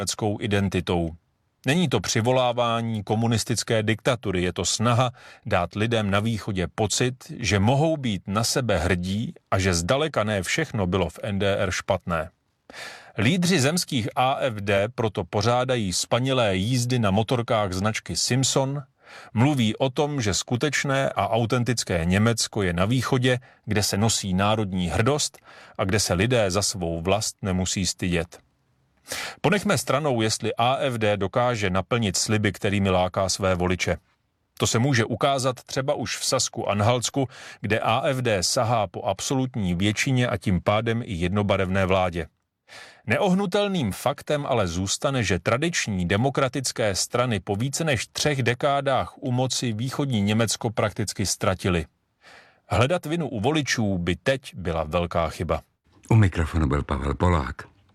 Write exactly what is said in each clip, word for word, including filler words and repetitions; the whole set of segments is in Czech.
německou identitou. Není to přivolávání komunistické diktatury, je to snaha dát lidem na východě pocit, že mohou být na sebe hrdí a že zdaleka ne všechno bylo v N D R špatné. Lídři zemských A F D proto pořádají spanilé jízdy na motorkách značky Simpson, mluví o tom, že skutečné a autentické Německo je na východě, kde se nosí národní hrdost a kde se lidé za svou vlast nemusí stydět. Ponechme stranou, jestli A F D dokáže naplnit sliby, kterými láká své voliče. To se může ukázat třeba už v Sasku-Anhaltsku, kde A F D sahá po absolutní většině a tím pádem i jednobarevné vládě. Neohnutelným faktem ale zůstane, že tradiční demokratické strany po více než třech dekádách u moci východní Německo prakticky ztratily. Hledat vinu u voličů by teď byla velká chyba. U mikrofonu byl Pavel Polák.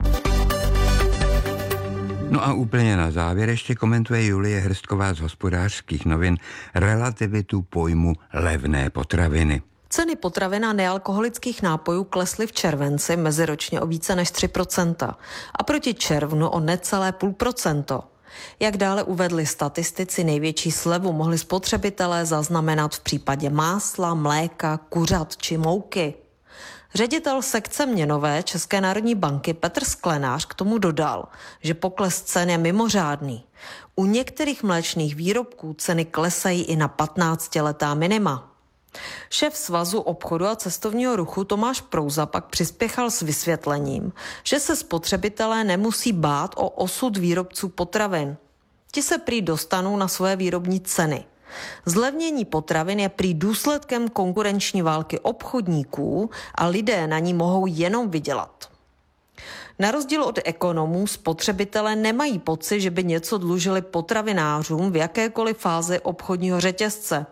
No a úplně na závěr ještě komentuje Julie Hrstková z Hospodářských novin relativitu pojmu levné potraviny. Ceny potravin a nealkoholických nápojů klesly v červenci meziročně o více než tři procenta a proti červnu o necelé půl procento. Jak dále uvedli statistici, největší slevu mohli spotřebitelé zaznamenat v případě másla, mléka, kuřat či mouky. Ředitel sekce měnové České národní banky Petr Sklenář k tomu dodal, že pokles cen je mimořádný. U některých mléčných výrobků ceny klesají i na patnáctiletá minima. Šéf Svazu obchodu a cestovního ruchu Tomáš Prouza pak přispěchal s vysvětlením, že se spotřebitelé nemusí bát o osud výrobců potravin. Ti se prý dostanou na svoje výrobní ceny. Zlevnění potravin je prý důsledkem konkurenční války obchodníků a lidé na ní mohou jenom vydělat. Na rozdíl od ekonomů spotřebitelé nemají pocit, že by něco dlužili potravinářům v jakékoliv fázi obchodního řetězce.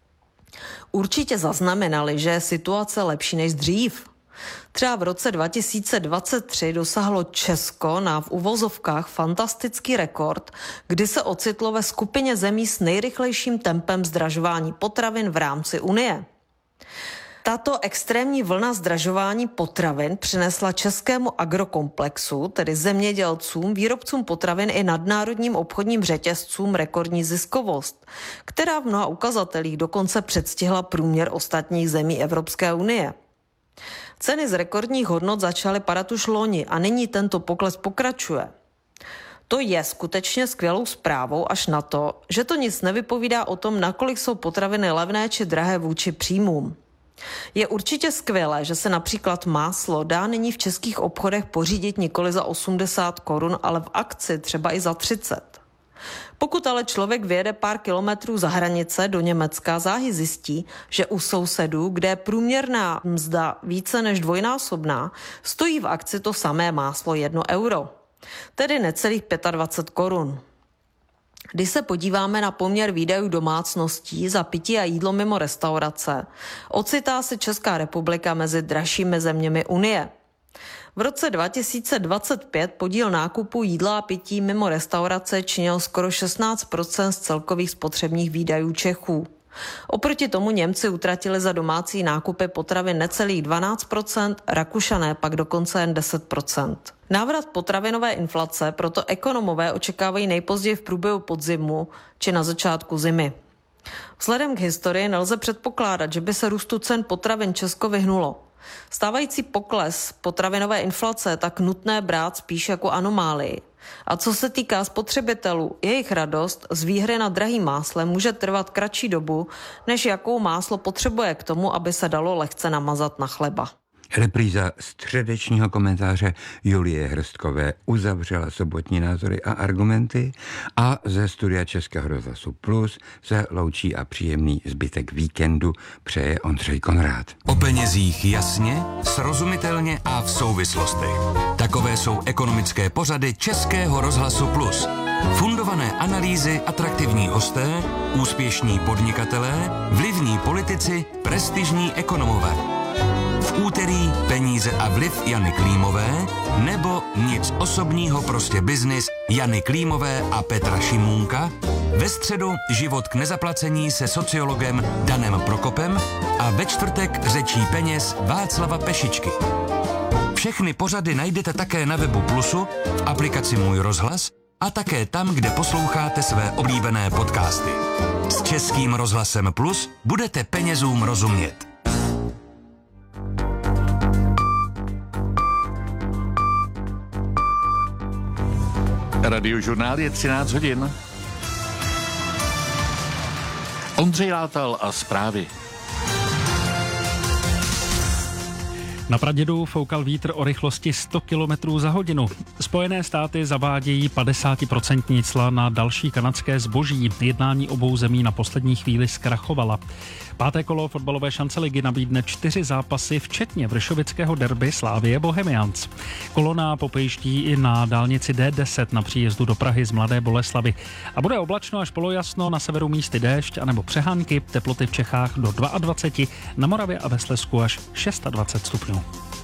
Určitě zaznamenali, že je situace lepší než dřív. Třeba v roce dva tisíce dvacet tři dosáhlo Česko na v uvozovkách fantastický rekord, kdy se ocitlo ve skupině zemí s nejrychlejším tempem zdražování potravin v rámci Unie. Tato extrémní vlna zdražování potravin přinesla českému agrokomplexu, tedy zemědělcům, výrobcům potravin i nadnárodním obchodním řetězcům rekordní ziskovost, která v mnoha ukazatelích dokonce předstihla průměr ostatních zemí Evropské unie. Ceny z rekordních hodnot začaly padat už loni a nyní tento pokles pokračuje. To je skutečně skvělou zprávou až na to, že to nic nevypovídá o tom, nakolik jsou potraviny levné či drahé vůči příjmům. Je určitě skvělé, že se například máslo dá nyní v českých obchodech pořídit nikoli za osmdesát korun, ale v akci třeba i za třicet. Pokud ale člověk vyjede pár kilometrů za hranice do Německa, záhy zjistí, že u sousedů, kde je průměrná mzda více než dvojnásobná, stojí v akci to samé máslo jedno euro, tedy necelých dvacet pět korun. Když se podíváme na poměr výdajů domácností za pití a jídlo mimo restaurace, ocitá se Česká republika mezi dražšími zeměmi Unie. V roce dva tisíce dvacet pět podíl nákupu jídla a pití mimo restaurace činil skoro šestnáct procent z celkových spotřebních výdajů Čechů. Oproti tomu Němci utratili za domácí nákupy potravin necelých dvanáct procent, Rakušané pak dokonce jen deset procent. Návrat potravinové inflace proto ekonomové očekávají nejpozději v průběhu podzimu či na začátku zimy. Vzhledem k historii nelze předpokládat, že by se růstu cen potravin Česko vyhnulo. Stávající pokles potravinové inflace je tak nutné brát spíš jako anomálii. A co se týká spotřebitelů, jejich radost z výhry na drahým máslem může trvat kratší dobu, než jakou máslo potřebuje k tomu, aby se dalo lehce namazat na chleba. Repríza středečního komentáře Julie Hrstkové uzavřela sobotní názory a argumenty a ze studia Českého rozhlasu Plus se loučí a příjemný zbytek víkendu přeje Ondřej Konrád. O penězích jasně, srozumitelně a v souvislostech. Takové jsou ekonomické pořady Českého rozhlasu Plus. Fundované analýzy, atraktivní hosté, úspěšní podnikatelé, vlivní politici, prestižní ekonomové. V úterý Peníze a vliv Jany Klímové nebo Nic osobního, prostě biznis Jany Klímové a Petra Šimůnka. Ve středu Život k nezaplacení se sociologem Danem Prokopem a ve čtvrtek Řečí peněz Václava Pešičky. Všechny pořady najdete také na webu Plusu, v aplikaci Můj rozhlas a také tam, kde posloucháte své oblíbené podcasty. S Českým rozhlasem Plus budete penězům rozumět. Radiožurnál je třináct hodin. Ondřej Látal a zprávy. Na Pradědu foukal vítr o rychlosti sto kilometrů za hodinu. Spojené státy zavádějí padesátiprocentní cla na další kanadské zboží. Jednání obou zemí na poslední chvíli zkrachovala. Páté kolo fotbalové šance ligy nabídne čtyři zápasy, včetně vršovického derby Slavie Bohemians. Kolona popojíždí i na dálnici D deset na příjezdu do Prahy z Mladé Boleslavi. A bude oblačno až polojasno, na severu místy déšť anebo přehánky, teploty v Čechách do dvacet dva, na Moravě a ve Slezsku až dvacet šest stupňů.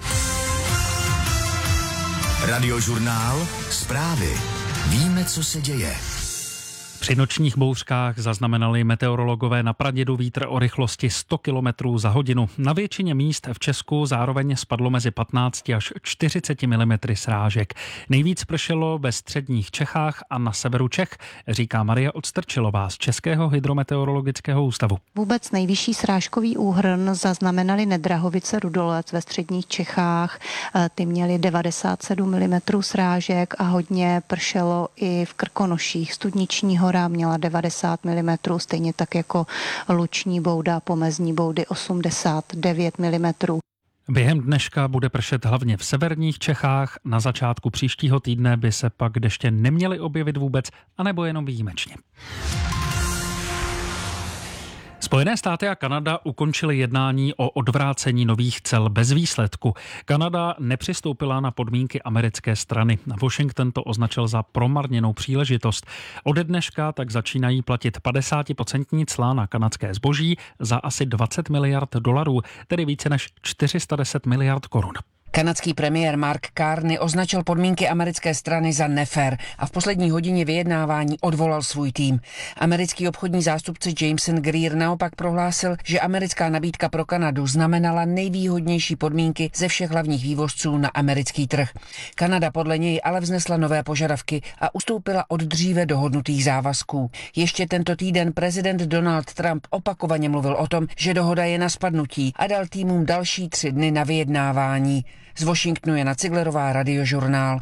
Radiožurnál, zprávy. Víme, co se děje. Při nočních bouřkách zaznamenali meteorologové na Pradědu vítr o rychlosti sto kilometrů za hodinu. Na většině míst v Česku zároveň spadlo mezi patnáct až čtyřicet milimetrů srážek. Nejvíc pršelo ve středních Čechách a na severu Čech, říká Marie Odstrčilová z Českého hydrometeorologického ústavu. Vůbec nejvyšší srážkový úhrn zaznamenali Nedrahovice Rudolec ve středních Čechách. Ty měly devadesát sedm milimetrů srážek a hodně pršelo i v Krkonoších. Studniční Hora měla devadesát milimetrů, stejně tak jako Luční Bouda, Pomezní Boudy osmdesát devět milimetrů. Během dneška bude pršet hlavně v severních Čechách. Na začátku příštího týdne by se pak deště neměly objevit vůbec, anebo jenom výjimečně. Spojené státy a Kanada ukončily jednání o odvrácení nových cel bez výsledku. Kanada nepřistoupila na podmínky americké strany. Washington to označil za promarněnou příležitost. Ode dneška tak začínají platit padesátiprocentní cla na kanadské zboží za asi dvacet miliard dolarů, tedy více než čtyři sta deset miliard korun. Kanadský premiér Mark Carney označil podmínky americké strany za nefér a v poslední hodině vyjednávání odvolal svůj tým. Americký obchodní zástupce Jameson Greer naopak prohlásil, že americká nabídka pro Kanadu znamenala nejvýhodnější podmínky ze všech hlavních vývozců na americký trh. Kanada podle něj ale vznesla nové požadavky a ustoupila od dříve dohodnutých závazků. Ještě tento týden prezident Donald Trump opakovaně mluvil o tom, že dohoda je na spadnutí a dal týmům další tři dny na vyjednávání. Z Washingtonu Jana Ciglerová, Radiožurnál.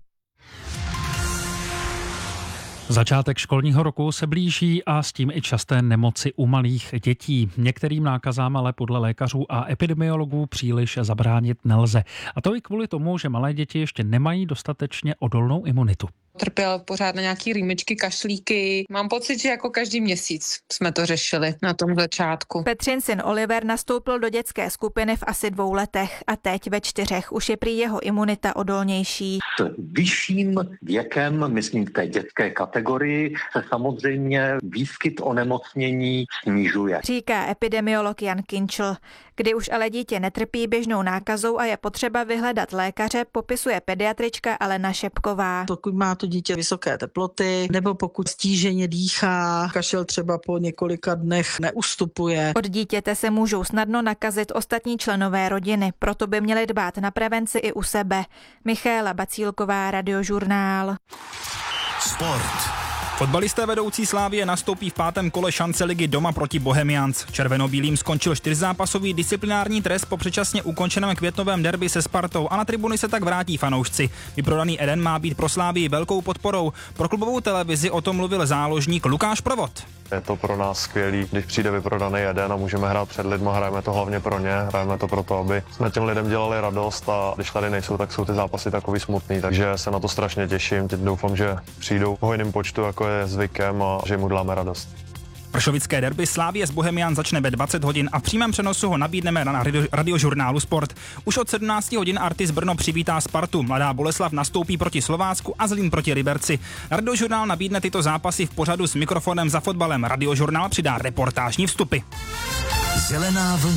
Začátek školního roku se blíží a s tím i časté nemoci u malých dětí. Některým nákazám ale podle lékařů a epidemiologů příliš zabránit nelze. A to i kvůli tomu, že malé děti ještě nemají dostatečně odolnou imunitu. Trpěl pořád na nějaký rýmičky, kašlíky. Mám pocit, že jako každý měsíc jsme to řešili na tom začátku. Petřin syn Oliver nastoupil do dětské skupiny v asi dvou letech a teď ve čtyřech už je prý jeho imunita odolnější. S vyšším věkem, myslím v té dětské kategorii, se samozřejmě výskyt onemocnění snižuje. Říká epidemiolog Jan Kinčl. Kdy už ale dítě netrpí běžnou nákazou a je potřeba vyhledat lékaře, popisuje pediatrička Alena Šepková. Pokud má to dítě vysoké teploty, nebo pokud stíženě dýchá, kašel třeba po několika dnech neustupuje. Od dítěte se můžou snadno nakazit ostatní členové rodiny, proto by měli dbát na prevenci i u sebe. Michaela Bacílková, Radiožurnál. Sport. Fotbalisté vedoucí Slavie nastoupí v pátém kole šance ligy doma proti Bohemians. Červenobílým skončil čtyřzápasový disciplinární trest po předčasně ukončeném květnovém derby se Spartou a na tribuny se tak vrátí fanoušci. Vyprodaný Eden má být pro Slavii velkou podporou. Pro klubovou televizi o tom mluvil záložník Lukáš Provod. Je to pro nás skvělý, když přijde vyprodaný jeden a můžeme hrát před lidma, hrajeme to hlavně pro ně, hrajeme to proto, aby jsme těm lidem dělali radost a když tady nejsou, tak jsou ty zápasy takový smutný, takže se na to strašně těším, teď doufám, že přijdou v hojném počtu, jako je zvykem a že jim uděláme radost. Pršovické derby Slavie s Bohemian začne ve dvacet hodin a v přímém přenosu ho nabídneme na radio, radiožurnálu Sport. Už od sedmnáct hodin Artis Brno přivítá Spartu, Mladá Boleslav nastoupí proti Slovácku a Zlín proti Liberci. Radiožurnál nabídne tyto zápasy v pořadu s mikrofonem za fotbalem. Radiožurnál přidá reportážní vstupy. Zelená vlna.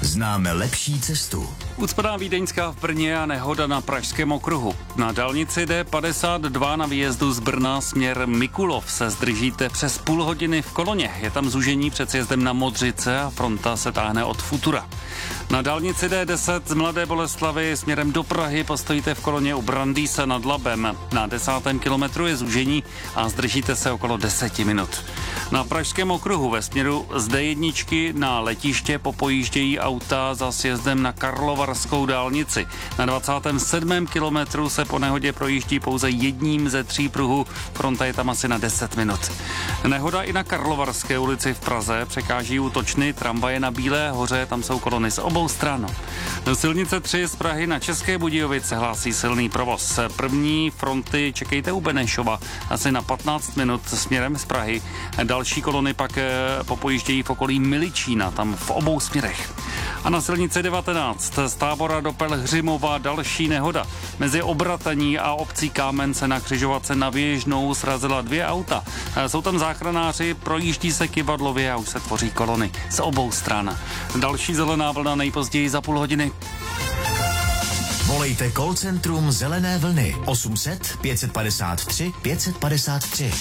Známe lepší cestu. Ucpaná Vídeňská v Brně a nehoda na Pražském okruhu. Na dálnici D padesát dva na výjezdu z Brna směr Mikulov se zdržíte přes půl hodiny v koloně. Je tam zúžení před sjezdem na Modřice a fronta se táhne od Futura. Na dálnici D deset z Mladé Boleslavi směrem do Prahy postojíte v koloně u Brandýsa nad Labem. Na desátém kilometru je zúžení a zdržíte se okolo deseti minut. Na Pražském okruhu ve směru z D jedna na letiště popojíždějí auta za sjezdem na Karlovarskou dálnici. Na dvacátém sedmém kilometru se po nehodě projíždí pouze jedním ze tří pruhů, fronta je tam asi na deset minut. Nehoda i na Karlovarské ulici v Praze, překáží útočny tramvaje na Bílé hoře, tam jsou kolony z obou stran. Silnice tři z Prahy na České Budějovice hlásí silný provoz. První fronty čekejte u Benešova asi na patnáct minut směrem z Prahy. Další kolony pak popojíždějí v okolí Miličína, tam v obou směrech. A na silnici devatenáct z Tábora do Pelhřimova další nehoda. Mezi Obrataní a obcí Kámen se na křižovatce na Věžnou srazila dvě auta. Jsou tam záchranáři, projíždí se kyvadlově a už se tvoří kolony z obou stran. Další zelená vlna nejpozději za půl hodiny. Volejte call centrum Zelené vlny osm set pět padesát tři pět padesát tři.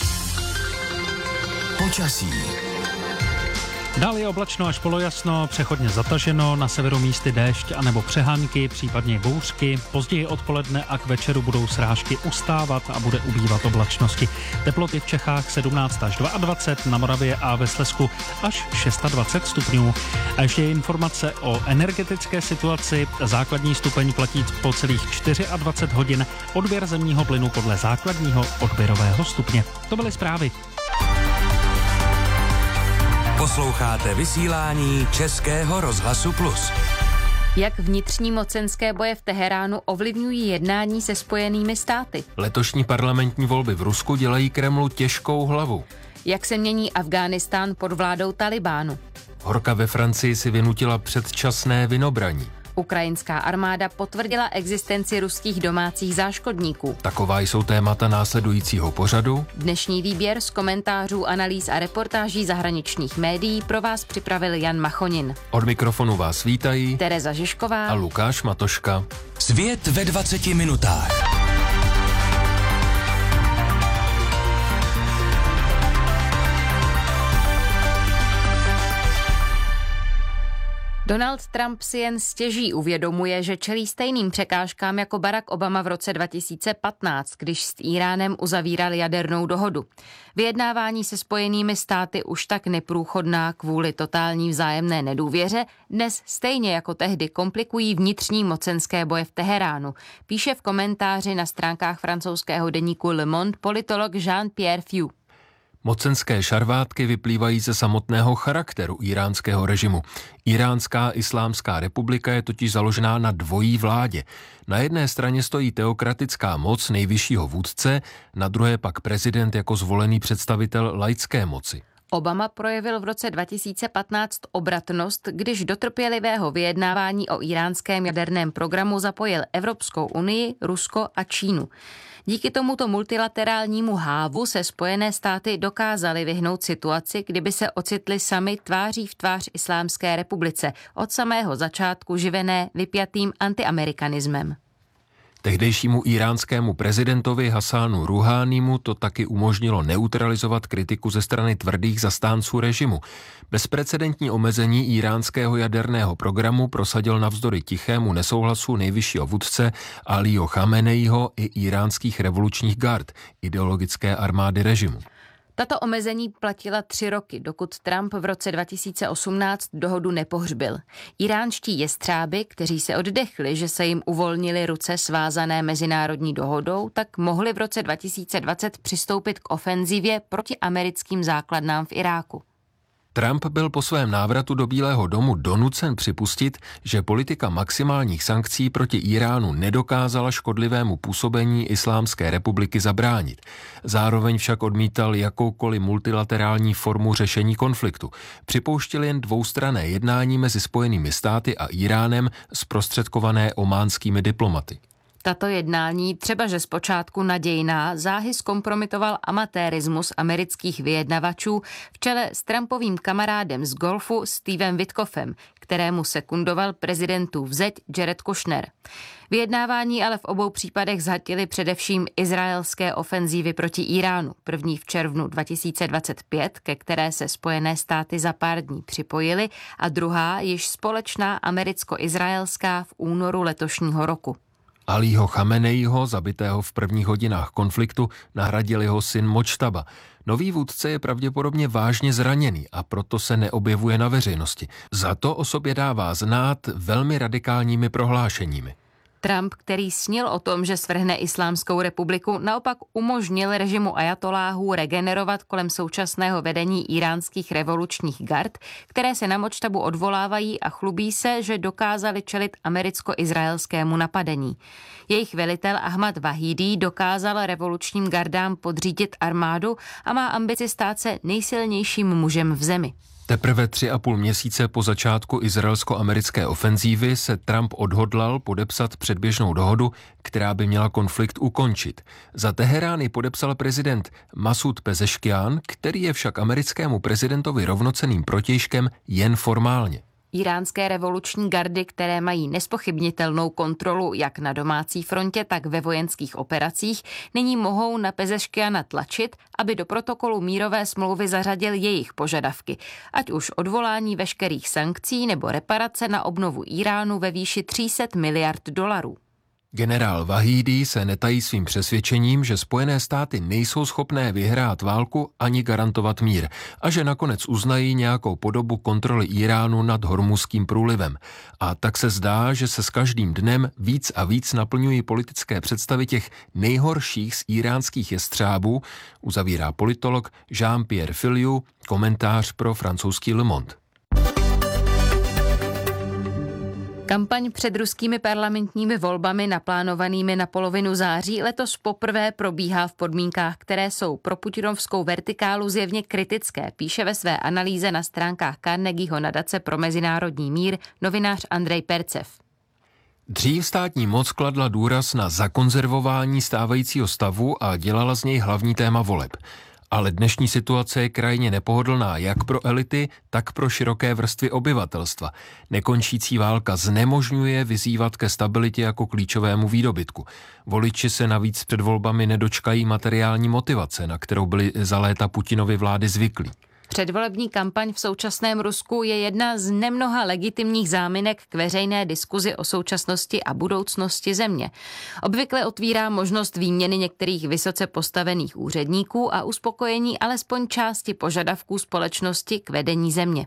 Počasí. Dál je oblačno až polojasno, přechodně zataženo, na severu místy déšť anebo přehánky, případně bouřky. Později odpoledne a k večeru budou srážky ustávat a bude ubývat oblačnosti. Teploty v Čechách sedmnáct až dvacet dva, na Moravě a ve Slezsku až dvacet šest stupňů. A ještě je informace o energetické situaci. Základní stupeň platí po celých dvacet čtyři hodin, odběr zemního plynu podle základního odběrového stupně. To byly zprávy. Posloucháte vysílání Českého rozhlasu Plus. Jak vnitřní mocenské boje v Teheránu ovlivňují jednání se Spojenými státy? Letošní parlamentní volby v Rusku dělají Kremlu těžkou hlavu. Jak se mění Afghánistán pod vládou Talibánu? Horka ve Francii si vynutila předčasné vynobraní. Ukrajinská armáda potvrdila existenci ruských domácích záškodníků. Taková jsou témata následujícího pořadu. Dnešní výběr z komentářů, analýz a reportáží zahraničních médií pro vás připravil Jan Machonin. Od mikrofonu vás vítají Tereza Žižková a Lukáš Matoška. Svět ve dvaceti minutách. Donald Trump si jen stěží uvědomuje, že čelí stejným překážkám jako Barack Obama v roce dva tisíce patnáct, když s Íránem uzavíral jadernou dohodu. Vyjednávání se Spojenými státy už tak neprůchodná kvůli totální vzájemné nedůvěře dnes stejně jako tehdy komplikují vnitřní mocenské boje v Teheránu, píše v komentáři na stránkách francouzského deníku Le Monde politolog Jean-Pierre Fiu. Mocenské šarvátky vyplývají ze samotného charakteru íránského režimu. Íránská islámská republika je totiž založená na dvojí vládě. Na jedné straně stojí teokratická moc nejvyššího vůdce, na druhé pak prezident jako zvolený představitel laické moci. Obama projevil v roce dva tisíce patnáct obratnost, když do trpělivého vyjednávání o íránském jaderném programu zapojil Evropskou unii, Rusko a Čínu. Díky tomuto multilaterálnímu hávu se Spojené státy dokázaly vyhnout situaci, kdyby se ocitly sami tváří v tvář Islámské republice, od samého začátku živené vypjatým antiamerikanismem. Tehdejšímu íránskému prezidentovi Hasánu Ruhánímu to taky umožnilo neutralizovat kritiku ze strany tvrdých zastánců režimu. Bezprecedentní omezení íránského jaderného programu prosadil navzdory tichému nesouhlasu nejvyššího vůdce Alího Chameneiho i íránských revolučních gard, ideologické armády režimu. Tato omezení platila tři roky, dokud Trump v roce dva tisíce osmnáct dohodu nepohřbil. Iránští jestřáby, kteří se oddechli, že se jim uvolnily ruce svázané mezinárodní dohodou, tak mohli v roce dva tisíce dvacet přistoupit k ofenzivě proti americkým základnám v Iráku. Trump byl po svém návratu do Bílého domu donucen připustit, že politika maximálních sankcí proti Íránu nedokázala škodlivému působení Islámské republiky zabránit. Zároveň však odmítal jakoukoliv multilaterální formu řešení konfliktu. Připouštěl jen dvoustranné jednání mezi Spojenými státy a Íránem zprostředkované ománskými diplomaty. Tato jednání, třeba že zpočátku nadějná, záhy zkompromitoval amatérismus amerických vyjednavačů v čele s Trumpovým kamarádem z golfu Stevem Witkoffem, kterému sekundoval prezidentův zeď Jared Kushner. Vyjednávání ale v obou případech zhatily především izraelské ofenzívy proti Iránu. První v červnu dva tisíce dvacet pět, ke které se Spojené státy za pár dní připojily, a druhá již společná americko-izraelská v únoru letošního roku. Alího Chameneiho, zabitého v prvních hodinách konfliktu, nahradil jeho syn Močtaba. Nový vůdce je pravděpodobně vážně zraněný a proto se neobjevuje na veřejnosti. Za to o sobě dává znát velmi radikálními prohlášeními. Trump, který snil o tom, že svrhne Islámskou republiku, naopak umožnil režimu ajatoláhů regenerovat kolem současného vedení iránských revolučních gard, které se na Močtabu odvolávají a chlubí se, že dokázali čelit americko-izraelskému napadení. Jejich velitel Ahmad Vahídí dokázal revolučním gardám podřídit armádu a má ambici stát se nejsilnějším mužem v zemi. Teprve tři a půl měsíce po začátku izraelsko-americké ofenzívy se Trump odhodlal podepsat předběžnou dohodu, která by měla konflikt ukončit. Za Teherán ji podepsal prezident Masud Pezeškian, který je však americkému prezidentovi rovnocenným protějškem jen formálně. Iránské revoluční gardy, které mají nespochybnitelnou kontrolu jak na domácí frontě, tak ve vojenských operacích, nyní mohou na Pezeškiana tlačit, aby do protokolu mírové smlouvy zařadil jejich požadavky, ať už odvolání veškerých sankcí nebo reparace na obnovu Iránu ve výši tři sta miliard dolarů. Generál Vahídí se netají svým přesvědčením, že Spojené státy nejsou schopné vyhrát válku ani garantovat mír a že nakonec uznají nějakou podobu kontroly Iránu nad Hormuzským průlivem. A tak se zdá, že se s každým dnem víc a víc naplňují politické představy těch nejhorších z iránských jestřábů, uzavírá politolog Jean-Pierre Filiu, komentář pro francouzský Le Monde. Kampaň před ruskými parlamentními volbami naplánovanými na polovinu září letos poprvé probíhá v podmínkách, které jsou pro putinovskou vertikálu zjevně kritické, píše ve své analýze na stránkách Carnegieho nadace pro mezinárodní mír novinář Andrej Percev. Dřív státní moc kladla důraz na zakonzervování stávajícího stavu a dělala z něj hlavní téma voleb. Ale dnešní situace je krajně nepohodlná jak pro elity, tak pro široké vrstvy obyvatelstva. Nekončící válka znemožňuje vyzývat ke stabilitě jako klíčovému výdobytku. Voliči se navíc před volbami nedočkají materiální motivace, na kterou byli za léta Putinovy vlády zvyklí. Předvolební kampaň v současném Rusku je jedna z nemnoha legitimních záminek k veřejné diskuzi o současnosti a budoucnosti země. Obvykle otvírá možnost výměny některých vysoce postavených úředníků a uspokojení alespoň části požadavků společnosti k vedení země.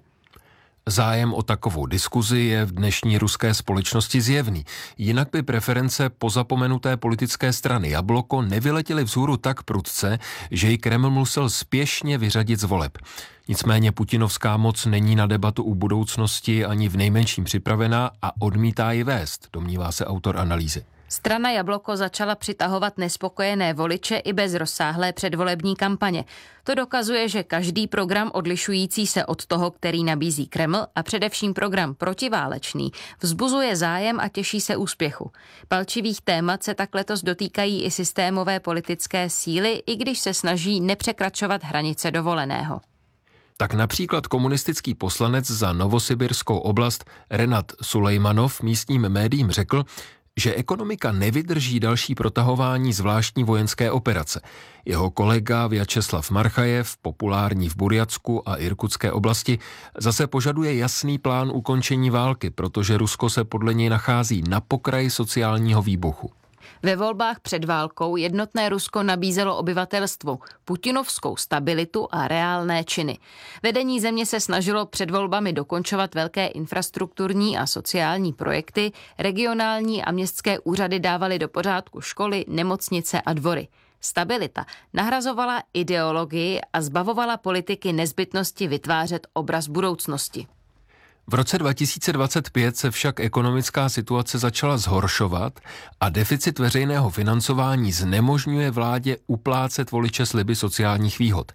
Zájem o takovou diskuzi je v dnešní ruské společnosti zjevný. Jinak by preference pozapomenuté politické strany Jabloko nevyletěly vzhůru tak prudce, že ji Kreml musel spěšně vyřadit z voleb. Nicméně putinovská moc není na debatu o budoucnosti ani v nejmenším připravená a odmítá ji vést, domnívá se autor analýzy. Strana Jabloko začala přitahovat nespokojené voliče i bez rozsáhlé předvolební kampaně. To dokazuje, že každý program odlišující se od toho, který nabízí Kreml, a především program protiválečný, vzbuzuje zájem a těší se úspěchu. Palčivých témat se tak letos dotýkají i systémové politické síly, i když se snaží nepřekračovat hranice dovoleného. Tak například komunistický poslanec za Novosibirskou oblast Renat Sulejmanov místním médiím řekl, že ekonomika nevydrží další protahování zvláštní vojenské operace. Jeho kolega Vjačeslav Marchajev, populární v Burjatsku a Irkutské oblasti, zase požaduje jasný plán ukončení války, protože Rusko se podle něj nachází na pokraji sociálního výbuchu. Ve volbách před válkou jednotné Rusko nabízelo obyvatelstvu putinovskou stabilitu a reálné činy. Vedení země se snažilo před volbami dokončovat velké infrastrukturní a sociální projekty, regionální a městské úřady dávaly do pořádku školy, nemocnice a dvory. Stabilita nahrazovala ideologii a zbavovala politiky nezbytnosti vytvářet obraz budoucnosti. V roce dva tisíce dvacet pět se však ekonomická situace začala zhoršovat a deficit veřejného financování znemožňuje vládě uplácet voliče sliby sociálních výhod.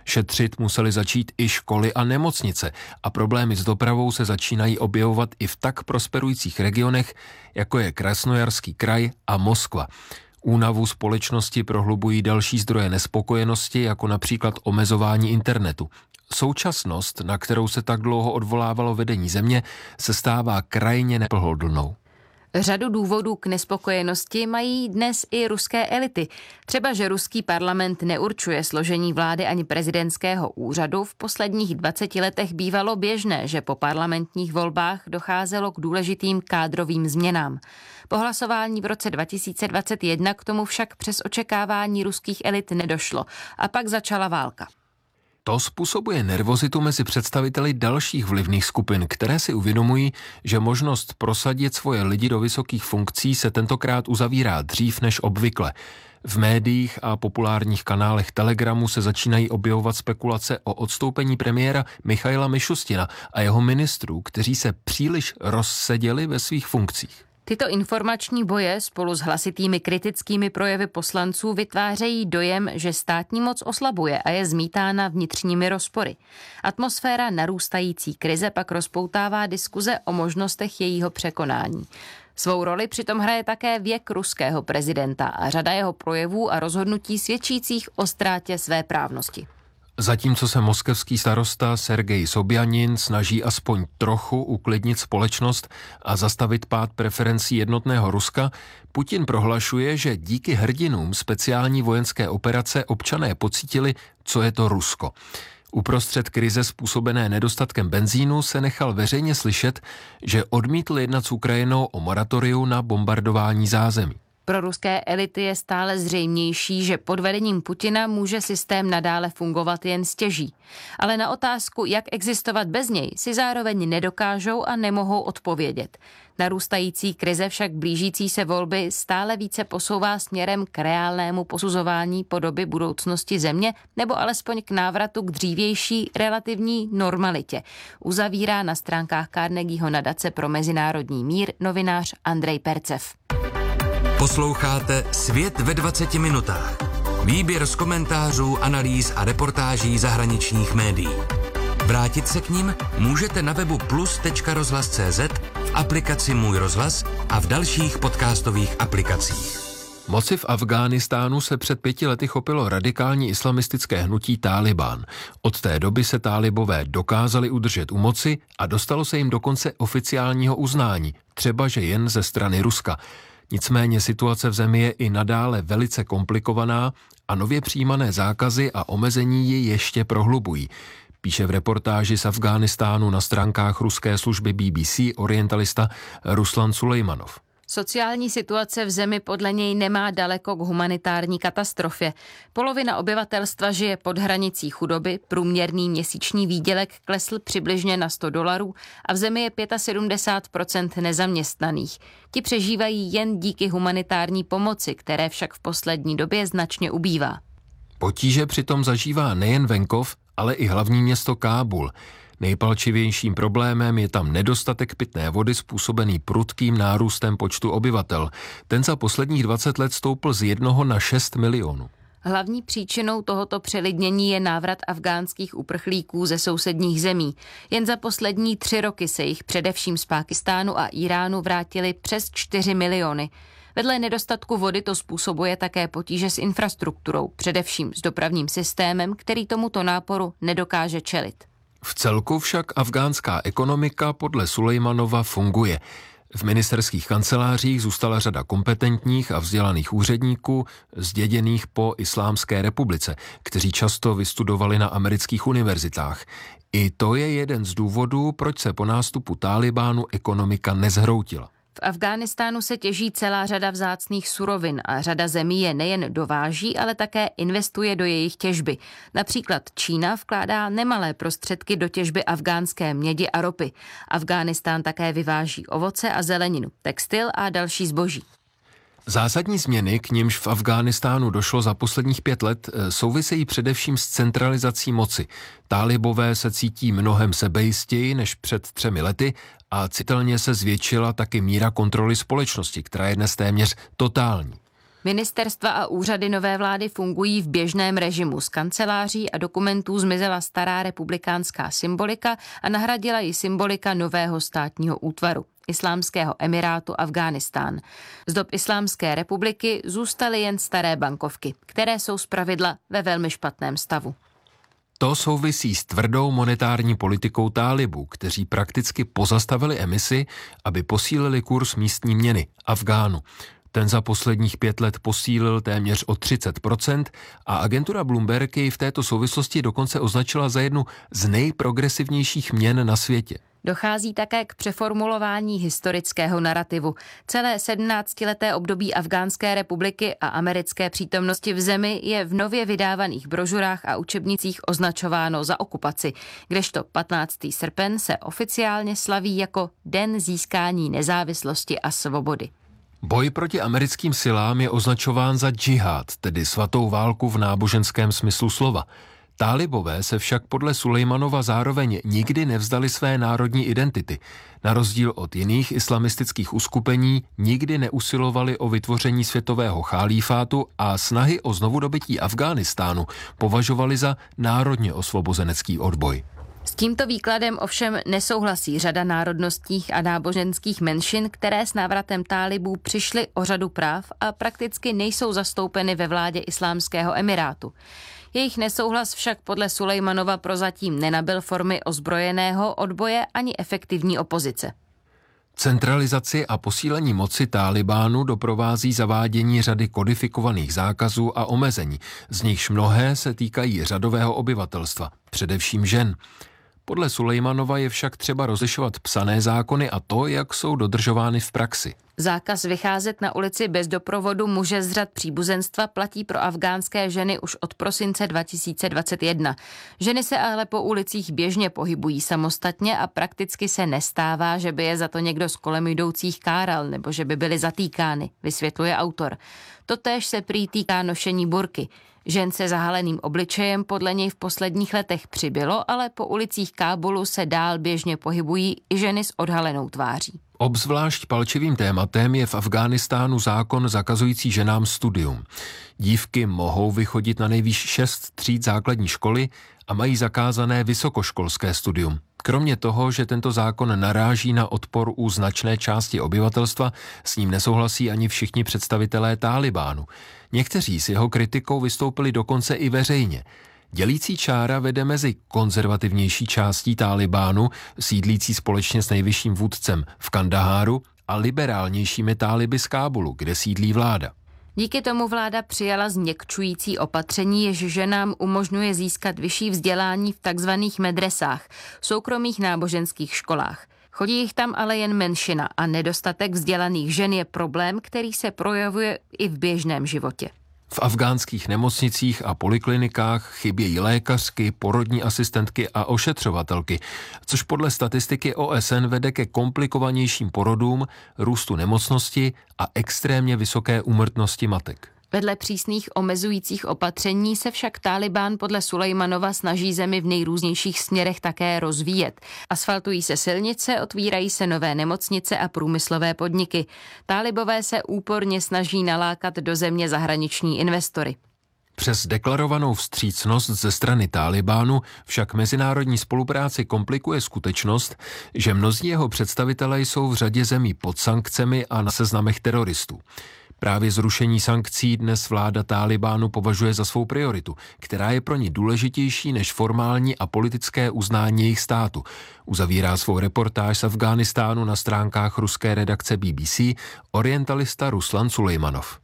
Šetřit museli začít i školy a nemocnice a problémy s dopravou se začínají objevovat i v tak prosperujících regionech, jako je Krasnojarský kraj a Moskva. Únavu společnosti prohlubují další zdroje nespokojenosti, jako například omezování internetu. Současnost, na kterou se tak dlouho odvolávalo vedení země, se stává krajně nepohodlnou. Řadu důvodů k nespokojenosti mají dnes i ruské elity. Třeba, že ruský parlament neurčuje složení vlády ani prezidentského úřadu, v posledních dvaceti letech bývalo běžné, že po parlamentních volbách docházelo k důležitým kádrovým změnám. Po hlasování v roce dva tisíce dvacet jedna k tomu však přes očekávání ruských elit nedošlo a pak začala válka. To způsobuje nervozitu mezi představiteli dalších vlivných skupin, které si uvědomují, že možnost prosadit svoje lidi do vysokých funkcí se tentokrát uzavírá dřív než obvykle. V médiích a populárních kanálech Telegramu se začínají objevovat spekulace o odstoupení premiéra Michaila Mišustina a jeho ministrů, kteří se příliš rozseděli ve svých funkcích. Tyto informační boje spolu s hlasitými kritickými projevy poslanců vytvářejí dojem, že státní moc oslabuje a je zmítána vnitřními rozpory. Atmosféra narůstající krize pak rozpoutává diskuze o možnostech jejího překonání. Svou roli přitom hraje také věk ruského prezidenta a řada jeho projevů a rozhodnutí svědčících o ztrátě své právnosti. Zatímco se moskevský starosta Sergej Sobjanin snaží aspoň trochu uklidnit společnost a zastavit pád preferencí jednotného Ruska, Putin prohlašuje, že díky hrdinům speciální vojenské operace občané pocítili, co je to Rusko. Uprostřed krize způsobené nedostatkem benzínu se nechal veřejně slyšet, že odmítl jednat s Ukrajinou o moratoriu na bombardování zázemí. Pro ruské elity je stále zřejmější, že pod vedením Putina může systém nadále fungovat jen stěží. Ale na otázku, jak existovat bez něj, si zároveň nedokážou a nemohou odpovědět. Narůstající krize však blížící se volby stále více posouvá směrem k reálnému posuzování podoby budoucnosti země nebo alespoň k návratu k dřívější relativní normalitě. Uzavírá na stránkách Carnegieho nadace pro mezinárodní mír novinář Andrej Percev. Posloucháte Svět ve dvaceti minutách. Výběr z komentářů, analýz a reportáží zahraničních médií. Vrátit se k nim můžete na webu plus tečka rozhlas tečka cé zet, v aplikaci Můj rozhlas a v dalších podcastových aplikacích. Moci v Afghánistánu se před pěti lety chopilo radikální islamistické hnutí Tálibán. Od té doby se tálibové dokázali udržet u moci a dostalo se jim dokonce oficiálního uznání, třeba že jen ze strany Ruska. Nicméně situace v zemi je i nadále velice komplikovaná a nově přijímané zákazy a omezení ji ještě prohlubují. Píše v reportáži z Afghánistánu na stránkách ruské služby B B C orientalista Ruslan Sulejmanov. Sociální situace v zemi podle něj nemá daleko k humanitární katastrofě. Polovina obyvatelstva žije pod hranicí chudoby, průměrný měsíční výdělek klesl přibližně na sto dolarů a v zemi je sedmdesát pět procent nezaměstnaných. Ti přežívají jen díky humanitární pomoci, které však v poslední době značně ubývá. Potíže přitom zažívá nejen venkov, ale i hlavní město Kábul. Nejpalčivějším problémem je tam nedostatek pitné vody způsobený prudkým nárůstem počtu obyvatel. Ten za posledních dvacet let stoupl z jednoho na šest milionů. Hlavní příčinou tohoto přelidnění je návrat afgánských uprchlíků ze sousedních zemí. Jen za poslední tři roky se jich především z Pákistánu a Iránu vrátili přes čtyři miliony. Vedle nedostatku vody to způsobuje také potíže s infrastrukturou, především s dopravním systémem, který tomuto náporu nedokáže čelit. V celku však afgánská ekonomika podle Sulejmanova funguje. V ministerských kancelářích zůstala řada kompetentních a vzdělaných úředníků, zděděných po Islámské republice, kteří často vystudovali na amerických univerzitách. I to je jeden z důvodů, proč se po nástupu Tálibánu ekonomika nezhroutila. V Afghánistánu se těží celá řada vzácných surovin a řada zemí je nejen dováží, ale také investuje do jejich těžby. Například Čína vkládá nemalé prostředky do těžby afgánské mědi a ropy. Afghánistán také vyváží ovoce a zeleninu, textil a další zboží. Zásadní změny, k nimž v Afghánistánu došlo za posledních pět let, souvisejí především s centralizací moci. Tálibové se cítí mnohem sebejistěji než před třemi lety a citelně se zvětšila taky míra kontroly společnosti, která je dnes téměř totální. Ministerstva a úřady nové vlády fungují v běžném režimu. Z kanceláří a dokumentů zmizela stará republikánská symbolika a nahradila ji symbolika nového státního útvaru, Islámského emirátu Afghánistán. Z dob Islámské republiky zůstaly jen staré bankovky, které jsou zpravidla ve velmi špatném stavu. To souvisí s tvrdou monetární politikou Tálibů, kteří prakticky pozastavili emisi, aby posílili kurz místní měny Afgánu. Ten za posledních pět let posílil téměř o třicet procent a agentura Bloomberg ji v této souvislosti dokonce označila za jednu z nejprogresivnějších měn na světě. Dochází také k přeformulování historického narrativu. Celé sedmnáctileté období Afghánské republiky a americké přítomnosti v zemi je v nově vydávaných brožurách a učebnicích označováno za okupaci, kdežto patnáctého srpen se oficiálně slaví jako Den získání nezávislosti a svobody. Boj proti americkým silám je označován za džihad, tedy svatou válku v náboženském smyslu slova. Tálibové se však podle Sulejmanova zároveň nikdy nevzdali své národní identity. Na rozdíl od jiných islamistických uskupení nikdy neusilovali o vytvoření světového chalífátu a snahy o znovudobytí Afghánistánu považovali za národně osvobozenecký odboj. S tímto výkladem ovšem nesouhlasí řada národnostních a náboženských menšin, které s návratem Tálibů přišly o řadu práv a prakticky nejsou zastoupeny ve vládě Islámského emirátu. Jejich nesouhlas však podle Sulejmanova prozatím nenabyl formy ozbrojeného odboje ani efektivní opozice. Centralizaci a posílení moci Tálibánu doprovází zavádění řady kodifikovaných zákazů a omezení, z nichž mnohé se týkají řadového obyvatelstva, především žen. Podle Sulejmanova je však třeba rozlišovat psané zákony a to, jak jsou dodržovány v praxi. Zákaz vycházet na ulici bez doprovodu muže z řad příbuzenstva platí pro afgánské ženy už od prosince dva tisíce dvacet jedna. Ženy se ale po ulicích běžně pohybují samostatně a prakticky se nestává, že by je za to někdo z kolem jdoucích káral nebo že by byly zatýkány, vysvětluje autor. Totéž se prý týká nošení burky. Žen se zahaleným obličejem podle něj v posledních letech přibylo, ale po ulicích Kábulu se dál běžně pohybují i ženy s odhalenou tváří. Obzvlášť palčivým tématem je v Afghánistánu zákon zakazující ženám studium. Dívky mohou vychodit na nejvýš šest tříd základní školy a mají zakázané vysokoškolské studium. Kromě toho, že tento zákon naráží na odpor u značné části obyvatelstva, s ním nesouhlasí ani všichni představitelé Tálibánu. Někteří s jeho kritikou vystoupili dokonce i veřejně. Dělící čára vede mezi konzervativnější částí Tálibánu, sídlící společně s nejvyšším vůdcem v Kandaháru, a liberálnějšími Táliby z Kábulu, kde sídlí vláda. Díky tomu vláda přijala změkčující opatření, jež ženám umožňuje získat vyšší vzdělání v takzvaných medresách, soukromých náboženských školách. Chodí jich tam ale jen menšina a nedostatek vzdělaných žen je problém, který se projevuje i v běžném životě. V afgánských nemocnicích a poliklinikách chybějí lékařky, porodní asistentky a ošetřovatelky, což podle statistiky O S N vede ke komplikovanějším porodům, růstu nemocnosti a extrémně vysoké úmrtnosti matek. Vedle přísných omezujících opatření se však Tálibán podle Sulejmanova snaží zemi v nejrůznějších směrech také rozvíjet. Asfaltují se silnice, otvírají se nové nemocnice a průmyslové podniky. Tálibové se úporně snaží nalákat do země zahraniční investory. Přes deklarovanou vstřícnost ze strany Tálibánu však mezinárodní spolupráci komplikuje skutečnost, že mnozí jeho představitelé jsou v řadě zemí pod sankcemi a na seznamech teroristů. Právě zrušení sankcí dnes vláda Tálibánu považuje za svou prioritu, která je pro ní důležitější než formální a politické uznání jejich státu. Uzavírá svou reportáž z Afghánistánu na stránkách ruské redakce B B C orientalista Ruslan Sulejmanov.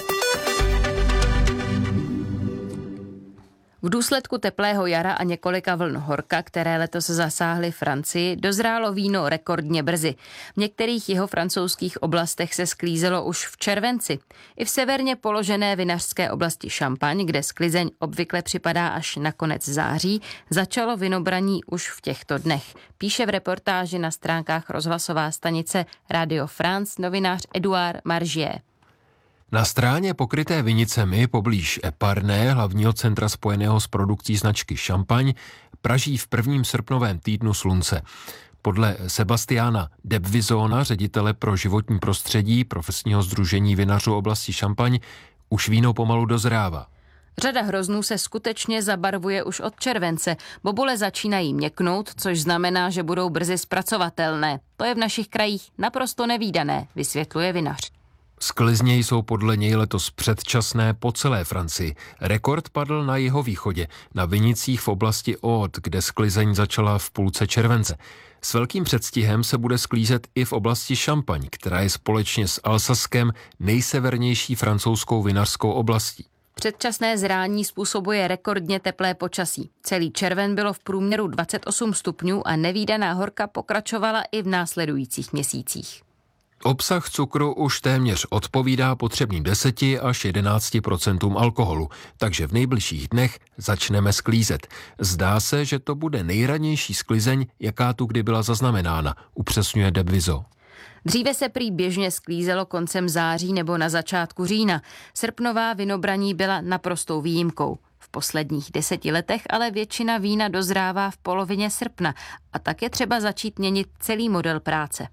V důsledku teplého jara a několika vln horka, které letos zasáhly Francii, dozrálo víno rekordně brzy. V některých jeho francouzských oblastech se sklízelo už v červenci. I v severně položené vinařské oblasti Šampaň, kde sklizeň obvykle připadá až na konec září, začalo vinobraní už v těchto dnech. Píše v reportáži na stránkách rozhlasová stanice Radio France novinář Edouard Margier. Na stráně pokryté vinicemi poblíž Epernay, hlavního centra spojeného s produkcí značky Šampaň, praží v prvním srpnovém týdnu slunce. Podle Sebastiana Debvizona, ředitele pro životní prostředí profesního sdružení vinařů oblasti Šampaň, už víno pomalu dozrává. Řada hroznů se skutečně zabarvuje už od července. Bobule začínají měknout, což znamená, že budou brzy zpracovatelné. To je v našich krajích naprosto nevídané, vysvětluje vinař. Sklizně jsou podle něj letos předčasné po celé Francii. Rekord padl na jihovýchodě, na vinicích v oblasti Aude, kde sklizeň začala v půlce července. S velkým předstihem se bude sklízet i v oblasti Šampaň, která je společně s Alsaskem nejsevernější francouzskou vinařskou oblastí. Předčasné zrání způsobuje rekordně teplé počasí. Celý červen bylo v průměru dvacet osm stupňů a nevídaná horka pokračovala i v následujících měsících. Obsah cukru už téměř odpovídá potřebným deseti až jedenácti procentům alkoholu, takže v nejbližších dnech začneme sklízet. Zdá se, že to bude nejranější sklizeň, jaká tu kdy byla zaznamenána, upřesňuje Debvizo. Dříve se prý běžně sklízelo koncem září nebo na začátku října. Srpnová vinobraní byla naprostou výjimkou. V posledních deseti letech ale většina vína dozrává v polovině srpna a tak je třeba začít měnit celý model práce.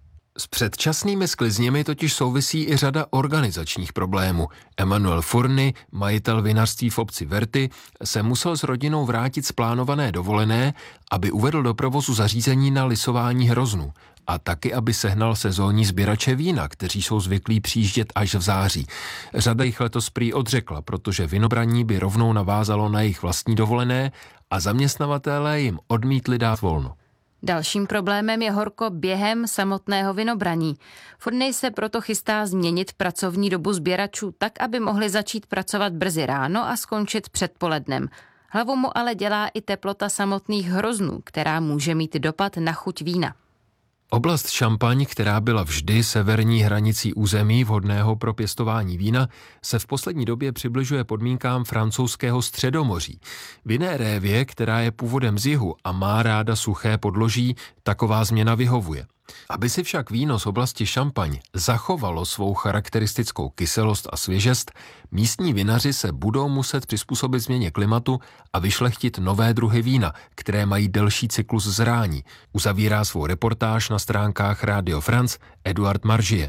S předčasnými sklizněmi totiž souvisí i řada organizačních problémů. Emmanuel Fourny, majitel vinařství v obci Verty, se musel s rodinou vrátit z plánované dovolené, aby uvedl do provozu zařízení na lisování hroznů a taky, aby sehnal sezónní sběrače vína, kteří jsou zvyklí přijíždět až v září. Řada jich letos prý odřekla, protože vinobraní by rovnou navázalo na jejich vlastní dovolené a zaměstnavatelé jim odmítli dát volno. Dalším problémem je horko během samotného vinobraní. Fourny se proto chystá změnit pracovní dobu sběračů tak, aby mohli začít pracovat brzy ráno a skončit předpolednem. Hlavu mu ale dělá i teplota samotných hroznů, která může mít dopad na chuť vína. Oblast Šampaň, která byla vždy severní hranicí území vhodného pro pěstování vína, se v poslední době přibližuje podmínkám francouzského středomoří. Vinné révě, která je původem z jihu a má ráda suché podloží, taková změna vyhovuje. Aby si však víno z oblasti Šampaň zachovalo svou charakteristickou kyselost a svěžest, místní vinaři se budou muset přizpůsobit změně klimatu a vyšlechtit nové druhy vína, které mají delší cyklus zrání. Uzavírá svou reportáž na stránkách Radio France Eduard Maržier.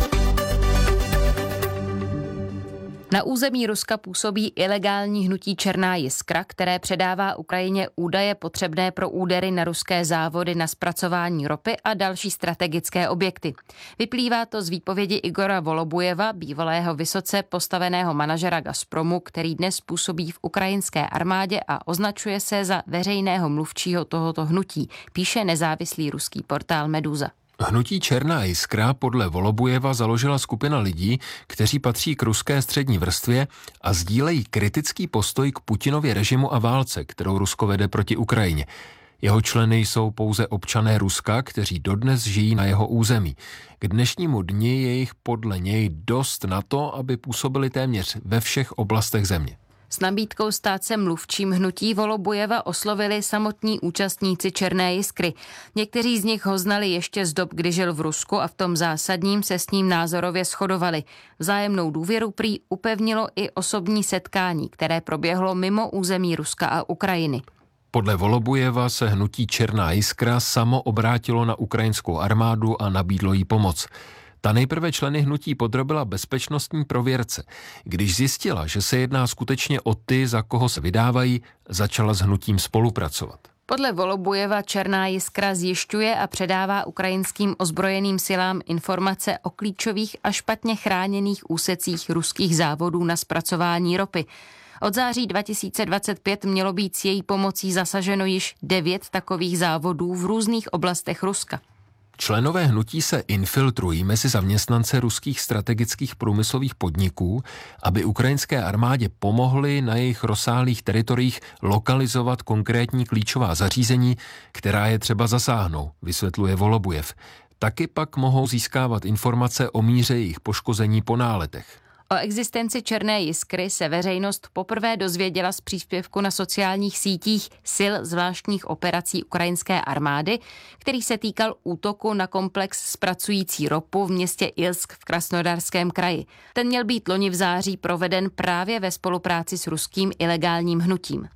Na území Ruska působí ilegální hnutí Černá jiskra, které předává Ukrajině údaje potřebné pro údery na ruské závody na zpracování ropy a další strategické objekty. Vyplývá to z výpovědi Igora Volobujeva, bývalého vysoce postaveného manažera Gazpromu, který dnes působí v ukrajinské armádě a označuje se za veřejného mluvčího tohoto hnutí, píše nezávislý ruský portál Meduza. Hnutí Černá jiskra podle Volobujeva založila skupina lidí, kteří patří k ruské střední vrstvě a sdílejí kritický postoj k Putinově režimu a válce, kterou Rusko vede proti Ukrajině. Jeho členy jsou pouze občané Ruska, kteří dodnes žijí na jeho území. K dnešnímu dni je jich podle něj dost na to, aby působili téměř ve všech oblastech země. S nabídkou stát se mluvčím hnutí Volobujeva oslovili samotní účastníci Černé jiskry. Někteří z nich ho znali ještě z dob, kdy žil v Rusku a v tom zásadním se s ním názorově shodovali. Vzájemnou důvěru prý upevnilo i osobní setkání, které proběhlo mimo území Ruska a Ukrajiny. Podle Volobujeva se hnutí Černá jiskra samo obrátilo na ukrajinskou armádu a nabídlo jí pomoc. Ta nejprve členy hnutí podrobila bezpečnostní prověrce. Když zjistila, že se jedná skutečně o ty, za koho se vydávají, začala s hnutím spolupracovat. Podle Volobujeva Černá jiskra zjišťuje a předává ukrajinským ozbrojeným silám informace o klíčových a špatně chráněných úsecích ruských závodů na zpracování ropy. Od září dva tisíce dvacet pět mělo být s její pomocí zasaženo již devět takových závodů v různých oblastech Ruska. Členové hnutí se infiltrují mezi zaměstnance ruských strategických průmyslových podniků, aby ukrajinské armádě pomohli na jejich rozsáhlých teritoriích lokalizovat konkrétní klíčová zařízení, která je třeba zasáhnout, vysvětluje Volobujev. Taky pak mohou získávat informace o míře jejich poškození po náletech. O existenci Černé jiskry se veřejnost poprvé dozvěděla z příspěvku na sociálních sítích sil zvláštních operací ukrajinské armády, který se týkal útoku na komplex zpracující ropu v městě Ilsk v Krasnodarském kraji. Ten měl být loni v září proveden právě ve spolupráci s ruským ilegálním hnutím.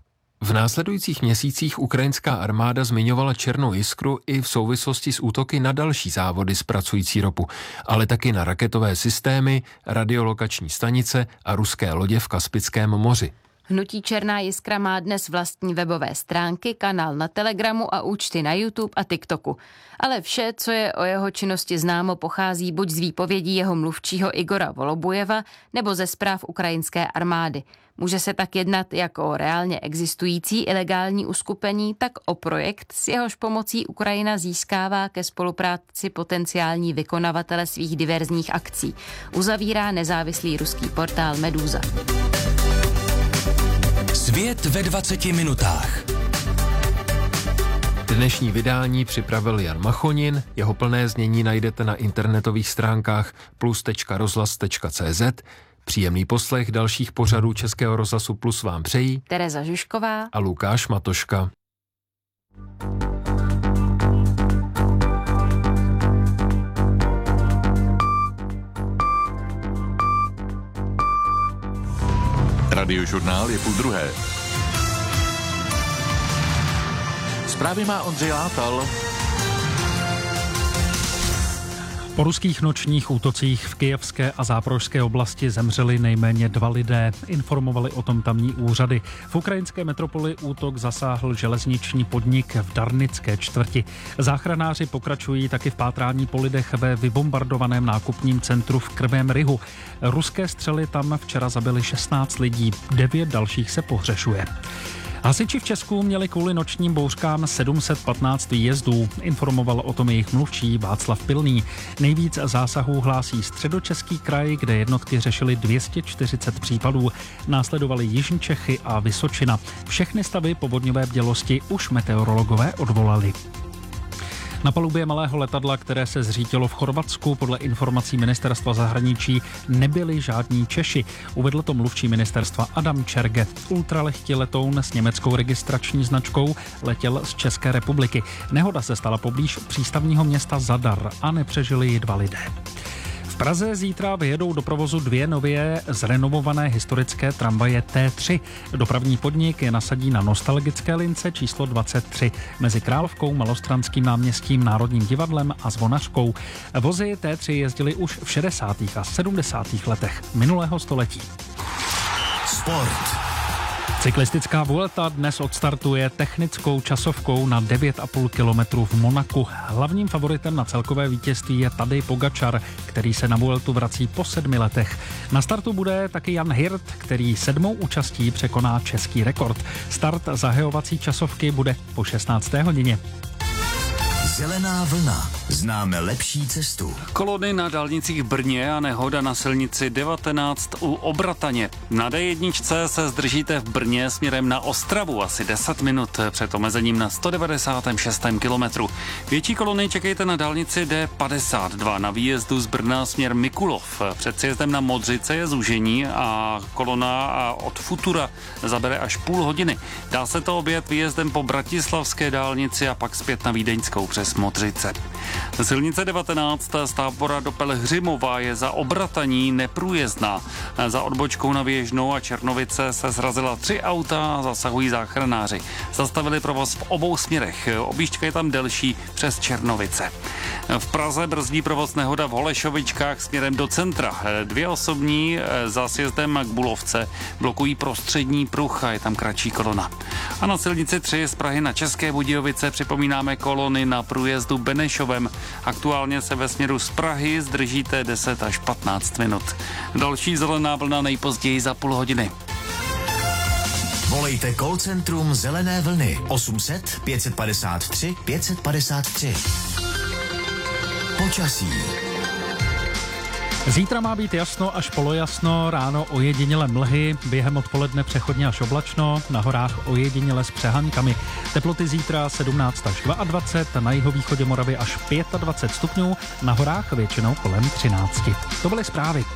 V následujících měsících ukrajinská armáda zmiňovala Černou jiskru i v souvislosti s útoky na další závody zpracující ropu, ale taky na raketové systémy, radiolokační stanice a ruské lodě v Kaspickém moři. Hnutí Černá jiskra má dnes vlastní webové stránky, kanál na Telegramu a účty na YouTube a TikToku. Ale vše, co je o jeho činnosti známo, pochází buď z výpovědí jeho mluvčího Igora Volobujeva nebo ze zpráv ukrajinské armády. Může se tak jednat jak o reálně existující ilegální uskupení, tak o projekt, s jehož pomocí Ukrajina získává ke spolupráci potenciální vykonavatele svých diverzních akcí. Uzavírá nezávislý ruský portál Meduza. Svět ve dvaceti minutách. Dnešní vydání připravil Jan Machonin, jeho plné znění najdete na internetových stránkách plus tečka rozhlas tečka cé zet. Příjemný poslech dalších pořadů Českého rozhlasu Plus vám přejí Tereza Žušková a Lukáš Matoška. Radiožurnál je půl druhé. Zprávy má Ondřej Látal. Po ruských nočních útocích v kyjevské a záporožské oblasti zemřeli nejméně dva lidé. Informovali o tom tamní úřady. V ukrajinské metropoli útok zasáhl železniční podnik v Darnické čtvrti. Záchranáři pokračují taky v pátrání po lidech ve vybombardovaném nákupním centru v Krvém Rihu. Ruské střely tam včera zabily šestnáct lidí, devět dalších se pohřešuje. Hasiči v Česku měli kvůli nočním bouřkám sedm set patnáct výjezdů. Informoval o tom jejich mluvčí Václav Pilný. Nejvíc zásahů hlásí Středočeský kraj, kde jednotky řešily dvě stě čtyřicet případů. Následovaly Jižní Čechy a Vysočina. Všechny stavy povodňové bdělosti už meteorologové odvolali. Na palubě malého letadla, které se zřítilo v Chorvatsku, podle informací ministerstva zahraničí nebyli žádní Češi. Uvedl to mluvčí ministerstva Adam Čerge. Ultralehký letoun s německou registrační značkou letěl z České republiky. Nehoda se stala poblíž přístavního města Zadar a nepřežili ji dva lidé. V Praze zítra vyjedou do provozu dvě nově zrenovované historické tramvaje T tři. Dopravní podnik je nasadí na nostalgické lince číslo dvacet tři mezi Královkou, Malostranským náměstím, Národním divadlem a Zvonařkou. Vozy T tři jezdily už v šedesátých a sedmdesátých letech minulého století. Sport. Cyklistická Vuelta dnes odstartuje technickou časovkou na devět a půl kilometru v Monaku. Hlavním favoritem na celkové vítězství je Tadej Pogačar, který se na Vueltu vrací po sedmi letech. Na startu bude taky Jan Hirt, který sedmou účastí překoná český rekord. Start zahajovací časovky bude po šestnácté hodině. Zelená vlna. Známe lepší cestu. Kolony na dálnicích v Brně a nehoda na silnici devatenáct u Obrataně. Na D jedna se zdržíte v Brně směrem na Ostravu asi deset minut před omezením na sto devadesátém šestém kilometru. Větší kolony čekejte na dálnici D padesát dva na výjezdu z Brna směr Mikulov. Před sjezdem na Modřice je zúžení a kolona od Futura zabere až půl hodiny. Dá se to objet výjezdem po bratislavské dálnici a pak zpět na Vídeňskou přes Modřice. Silnice devatenáct z Tábora do Pelhřimova je za Obrataní neprůjezdná. Za odbočkou na Věžnou a Černovice se zrazila tři auta a zasahují záchranáři. Zastavili provoz v obou směrech. Objížďka je tam delší přes Černovice. V Praze brzdí provoz nehoda v Holešovičkách směrem do centra. Dvě osobní za sjezdem k Bulovce blokují prostřední pruh a je tam kratší kolona. A na silnici tři z Prahy na České Budějovice připomínáme kolony na průjezdu Benešovem. Aktuálně se ve směru z Prahy zdržíte deset až patnáct minut. Další zelená vlna nejpozději za půl hodiny. Volejte call centrum Zelené vlny osm set pět padesát tři pět padesát tři. Počasí. Zítra má být jasno až polojasno, ráno ojediněle mlhy, během odpoledne přechodně až oblačno, na horách ojediněle s přehánkami. Teploty zítra sedmnáct až dvacet dva, na jihovýchodě Moravy až dvacet pět stupňů, na horách většinou kolem třináct. To byly zprávy.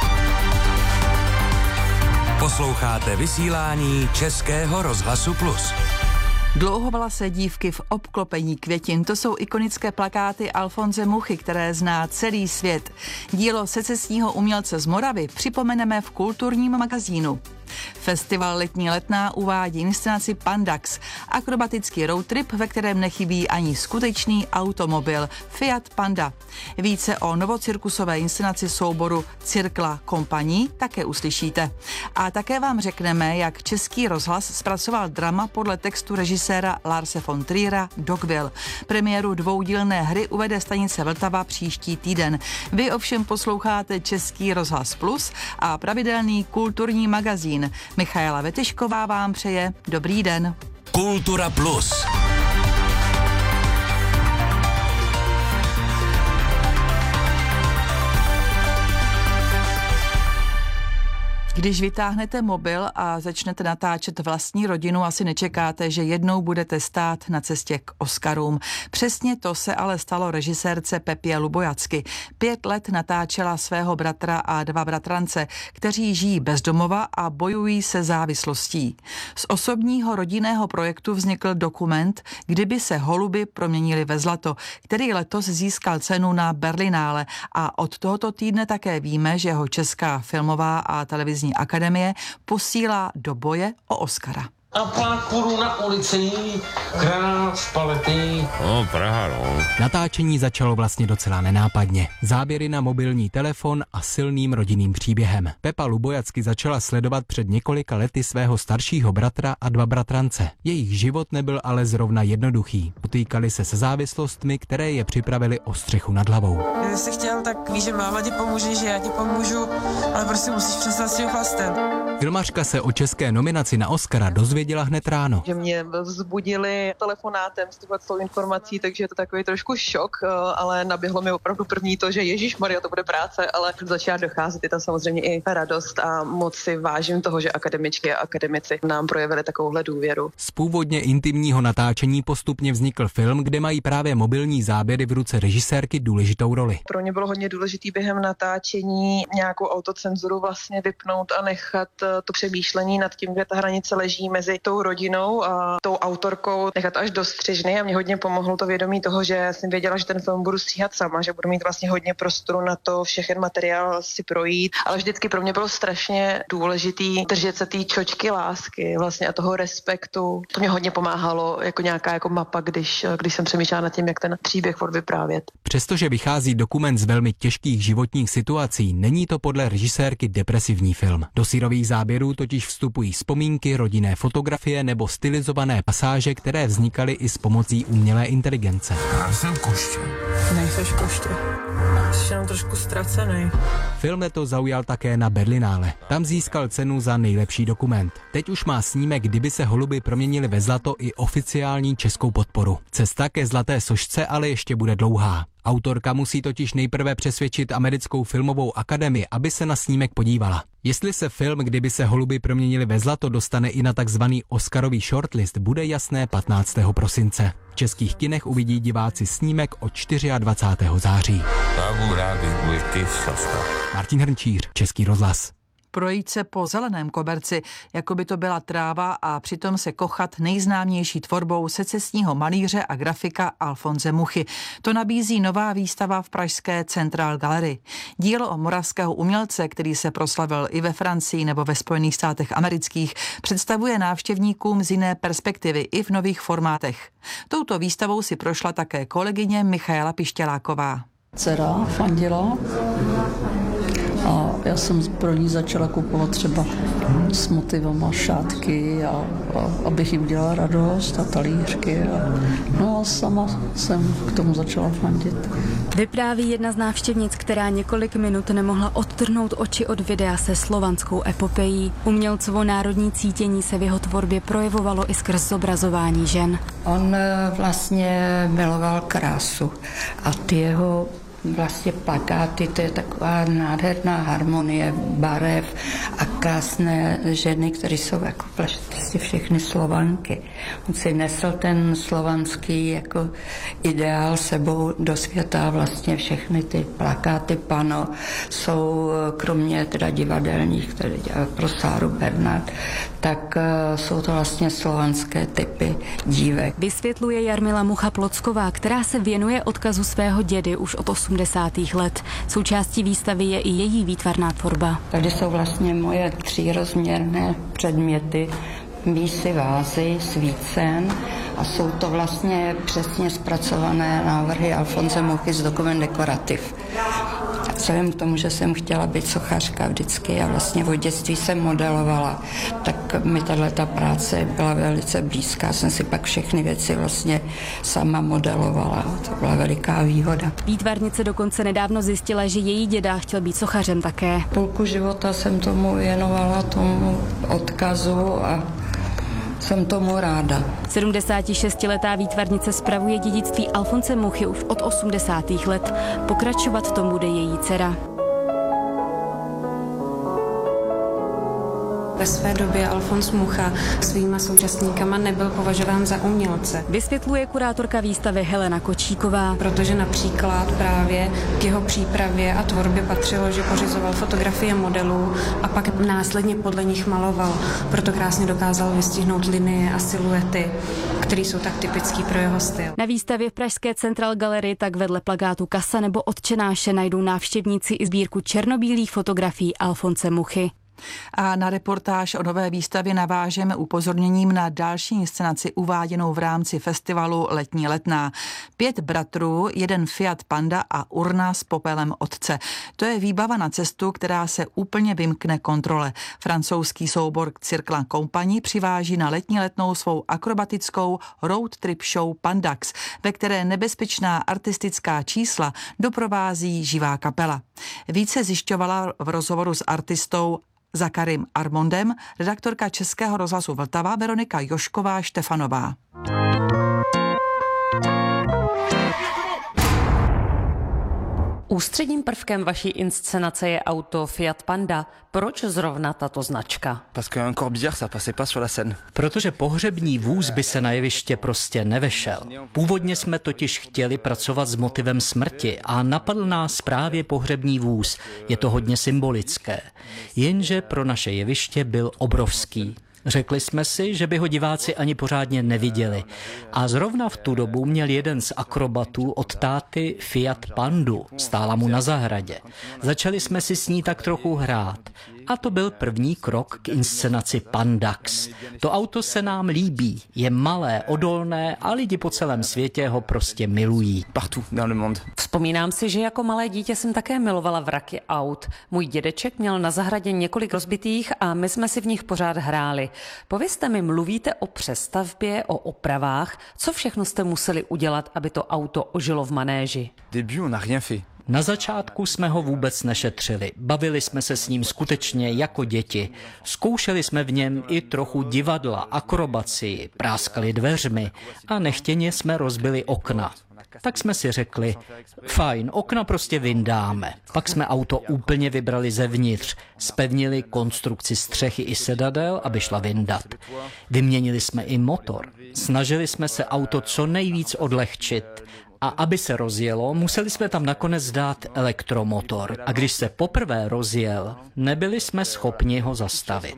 Posloucháte vysílání Českého rozhlasu Plus. Dlouhovlasé dívky v obklopení květin, to jsou ikonické plakáty Alfonse Muchy, které zná celý svět. Dílo secesního umělce z Moravy připomeneme v kulturním magazínu. Festival Letní letná uvádí inscenaci Pandax, akrobatický roadtrip, ve kterém nechybí ani skutečný automobil Fiat Panda. Více o novocirkusové inscenaci souboru Cirkla Kompanii také uslyšíte. A také vám řekneme, jak Český rozhlas zpracoval drama podle textu režiséra Larse von Triera Dogville. Premiéru dvoudílné hry uvede stanice Vltava příští týden. Vy ovšem posloucháte Český rozhlas Plus a pravidelný kulturní magazín. Michaela Vetyšková vám přeje dobrý den. Kultura Plus. Když vytáhnete mobil a začnete natáčet vlastní rodinu, asi nečekáte, že jednou budete stát na cestě k Oscarům. Přesně to se ale stalo režisérce Pepě Lubojacky. Pět let natáčela svého bratra a dva bratrance, kteří žijí bez domova a bojují se závislostí. Z osobního rodinného projektu vznikl dokument Kdyby se holuby proměnily ve zlato, který letos získal cenu na Berlinále a od tohoto týdne také víme, že ho Česká filmová a televizní akademie posílá do boje o Oscara. A pak půjdu na ulici, krát z palety. No, Praha, no. Natáčení začalo vlastně docela nenápadně. Záběry na mobilní telefon a silným rodinným příběhem. Pepa Lubojacky začala sledovat před několika lety svého staršího bratra a dva bratrance. Jejich život nebyl ale zrovna jednoduchý. Potýkali se se závislostmi, které je připravili o střechu nad hlavou. Kdyby jsi chtěl, tak víš, že máma ti pomůže, že já ti pomůžu, ale prostě musíš přestat s tím chlastem. Filmařka se o české nominaci na Oscara dozvěděla hned ráno. Že mě vzbudili telefonátem s touhletou informací, takže je to takový trošku šok, ale naběhlo mi opravdu první to, že ježišmarja, to bude práce, ale začala docházet, je tam samozřejmě i radost a moc si vážím toho, že akademičky a akademici nám projevili takovouhle důvěru. Z původně intimního natáčení postupně vznikl film, kde mají právě mobilní záběry v ruce režisérky důležitou roli. Pro mě bylo hodně důležitý během natáčení nějakou autocenzuru vlastně vypnout a nechat to přemýšlení nad tím, kde ta hranice leží mezi tou rodinou a tou autorkou, nechat až do střižny a mě hodně pomohlo to vědomí toho, že jsem věděla, že ten film budu stříhat sama, že budu mít vlastně hodně prostoru na to všechen materiál si projít, ale vždycky pro mě bylo strašně důležitý držet se té čočky lásky vlastně a toho respektu. To mě hodně pomáhalo jako nějaká jako mapa, když, když jsem přemýšlela nad tím, jak ten příběh odvyprávět. Přestože vychází dokument z velmi těžkých životních situací, není to podle režisérky depresivní film. Do syrových záběrů totiž vstupují vzpomínky, rodinné fotografie nebo stylizované pasáže, které vznikaly i s pomocí umělé inteligence. Já jsem koště. Nejseš koště. Jsi jenom trošku ztracený. Film to zaujal také na Berlinále. Tam získal cenu za nejlepší dokument. Teď už má snímek Kdyby se holuby proměnily ve zlato i oficiální českou podporu. Cesta ke zlaté sošce ale ještě bude dlouhá. Autorka musí totiž nejprve přesvědčit americkou filmovou akademii, aby se na snímek podívala. Jestli se film Kdyby se holuby proměnily ve zlato dostane i na takzvaný Oscarový shortlist, bude jasné patnáctého prosince. V českých kinech uvidí diváci snímek od dvacátého čtvrtého září. Martin Hrnčíř, Český rozhlas. Projít se po zeleném koberci, jako by to byla tráva a přitom se kochat nejznámější tvorbou secesního malíře a grafika Alfonse Muchy. To nabízí nová výstava v pražské Central Gallery. Dílo o moravského umělce, který se proslavil i ve Francii nebo ve Spojených státech amerických, představuje návštěvníkům z jiné perspektivy i v nových formátech. Touto výstavou si prošla také kolegyně Michaela Pištěláková. Dcera fandila a já jsem pro ní začala kupovat třeba s motivama šátky, a, a, abych jí udělala radost a talířky. A, no a sama jsem k tomu začala fandit. Vypráví jedna z návštěvnic, která několik minut nemohla odtrhnout oči od videa se slovanskou epopejí. Umělcovo národní cítění se v jeho tvorbě projevovalo i skrz zobrazování žen. On vlastně miloval krásu a ty jeho vlastně plakáty, to je taková nádherná harmonie barev a krásné ženy, které jsou jako vlastně všechny Slovanky. On si nesl ten slovanský jako ideál sebou do světa, vlastně všechny ty plakáty, pano jsou kromě teda divadelních, které dělá pro Sáru Bernard, tak uh, jsou to vlastně slovanské typy dívek. Vysvětluje Jarmila Mucha-Plocková, která se věnuje odkazu svého dědy už od osmdesátých osmdesátých let. Součástí výstavy je i její výtvarná tvorba. Tady jsou vlastně moje třírozměrné předměty, mísy, vázy, svícen a jsou to vlastně přesně zpracované návrhy Alfonse Muchy z Dokument dekorativ. Vzhledem k tomu, že jsem chtěla být sochařka vždycky a vlastně od dětství jsem modelovala, tak mi tato práce byla velice blízká. Jsem si pak všechny věci vlastně sama modelovala. To byla veliká výhoda. Výtvarnice dokonce nedávno zjistila, že její děda chtěl být sochařem také. Půlku života jsem tomu věnovala, tomu odkazu a jsem tomu ráda. sedmdesátišestiletá výtvarnice spravuje dědictví Alfonse Muchy už od osmdesátých let. Pokračovat v tom bude její dcera. Ve své době Alfons Mucha svýma současníkama nebyl považován za umělce. Vysvětluje kurátorka výstavy Helena Kočíková. Protože například právě k jeho přípravě a tvorbě patřilo, že pořizoval fotografie modelů a pak následně podle nich maloval. Proto krásně dokázal vystihnout linie a siluety, které jsou tak typický pro jeho styl. Na výstavě v pražské Central Gallery tak vedle plakátu Kasa nebo Otčenáše najdou návštěvníci i sbírku černobílých fotografií Alfonse Muchy. A na reportáž o nové výstavě navážeme upozorněním na další inscenaci uváděnou v rámci festivalu Letní letná. Pět bratrů, jeden Fiat Panda a urna s popelem otce. To je výbava na cestu, která se úplně vymkne kontrole. Francouzský soubor Circle Company přiváží na Letní letnou svou akrobatickou road trip show Pandax, ve které nebezpečná artistická čísla doprovází živá kapela. Více zjišťovala v rozhovoru s artistou Zakarim Armondem redaktorka Českého rozhlasu Vltava Veronika Jošková Štefanová. Ústředním prvkem vaší inscenace je auto Fiat Panda. Proč zrovna tato značka? Protože pohřební vůz by se na jeviště prostě nevešel. Původně jsme totiž chtěli pracovat s motivem smrti a napadl nás právě pohřební vůz. Je to hodně symbolické. Jenže pro naše jeviště byl obrovský. Řekli jsme si, že by ho diváci ani pořádně neviděli. A zrovna v tu dobu měl jeden z akrobatů od táty Fiat Pandu. Stála mu na zahradě. Začali jsme si s ní tak trochu hrát. A to byl první krok k inscenaci Pandax. To auto se nám líbí. Je malé, odolné a lidi po celém světě ho prostě milují. Vzpomínám si, že jako malé dítě jsem také milovala vraky aut. Můj dědeček měl na zahradě několik rozbitých a my jsme si v nich pořád hráli. Povězte mi, mluvíte o přestavbě, o opravách. Co všechno jste museli udělat, aby to auto ožilo v manéži? Na začátku jsme ho vůbec nešetřili. Bavili jsme se s ním skutečně jako děti. Zkoušeli jsme v něm i trochu divadla, akrobacii, práskali dveřmi a nechtěně jsme rozbili okna. Tak jsme si řekli, fajn, okna prostě vyndáme. Pak jsme auto úplně vybrali zevnitř, zpevnili konstrukci střechy i sedadel, aby šla vyndat. Vyměnili jsme i motor. Snažili jsme se auto co nejvíc odlehčit. A aby se rozjelo, museli jsme tam nakonec dát elektromotor. A když se poprvé rozjel, nebyli jsme schopni ho zastavit.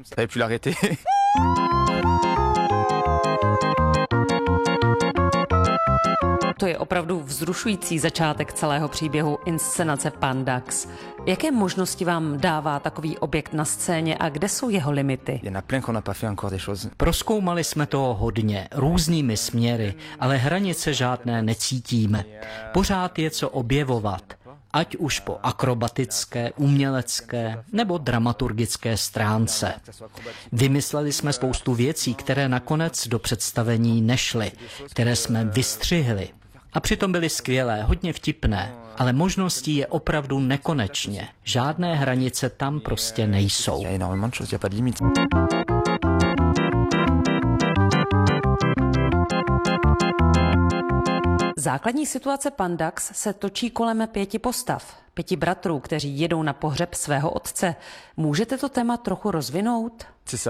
To je opravdu vzrušující začátek celého příběhu inscenace Pandax. Jaké možnosti vám dává takový objekt na scéně a kde jsou jeho limity? Prozkoumali jsme toho hodně, různými směry, ale hranice žádné necítíme. Pořád je co objevovat, ať už po akrobatické, umělecké nebo dramaturgické stránce. Vymysleli jsme spoustu věcí, které nakonec do představení nešly, které jsme vystřihli. A přitom byly skvělé, hodně vtipné, ale možností je opravdu nekonečně. Žádné hranice tam prostě nejsou. Základní situace Pandax se točí kolem pěti postav, pěti bratrů, kteří jedou na pohřeb svého otce. Můžete to téma trochu rozvinout?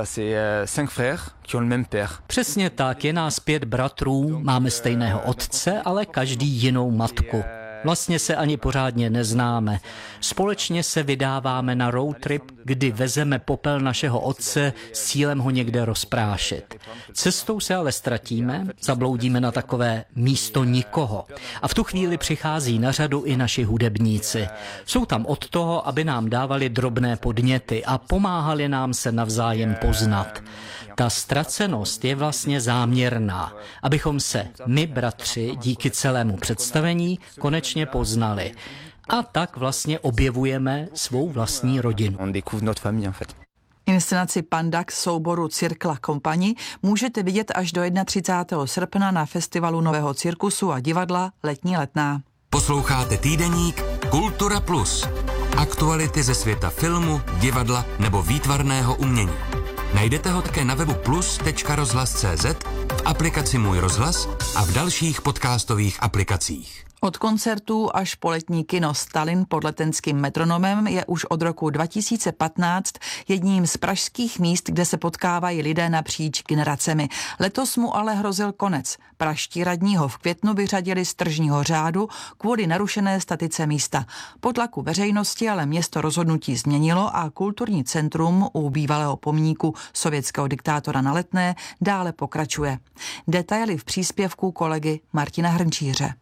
Přesně tak, je nás pět bratrů, máme stejného otce, ale každý jinou matku. Vlastně se ani pořádně neznáme. Společně se vydáváme na road trip, kdy vezeme popel našeho otce s cílem ho někde rozprášit. Cestou se ale ztratíme, zabloudíme na takové místo nikoho. A v tu chvíli přichází na řadu i naši hudebníci. Jsou tam od toho, aby nám dávali drobné podněty a pomáhali nám se navzájem poznat. Ta ztracenost je vlastně záměrná, abychom se my, bratři, díky celému představení konečně poznali. A tak vlastně objevujeme svou vlastní rodinu. Inscenaci Pandax souboru Cirkla Kompani můžete vidět až do třicátého prvního srpna na festivalu Nového cirkusu a divadla Letní letná. Posloucháte týdeník Kultura Plus. Aktuality ze světa filmu, divadla nebo výtvarného umění. Najdete ho také na webu plus tečka rozhlas tečka cé zet, v aplikaci Můj rozhlas a v dalších podcastových aplikacích. Od koncertů až po letní kino Stalin pod Letenským metronomem je už od roku dva tisíce patnáct jedním z pražských míst, kde se potkávají lidé napříč generacemi. Letos mu ale hrozil konec. Pražští radní ho v květnu vyřadili z tržního řádu kvůli narušené statice místa. Po tlaku veřejnosti ale město rozhodnutí změnilo a kulturní centrum u bývalého pomníku sovětského diktátora na Letné dále pokračuje. Detaily v příspěvku kolegy Martina Hrnčíře.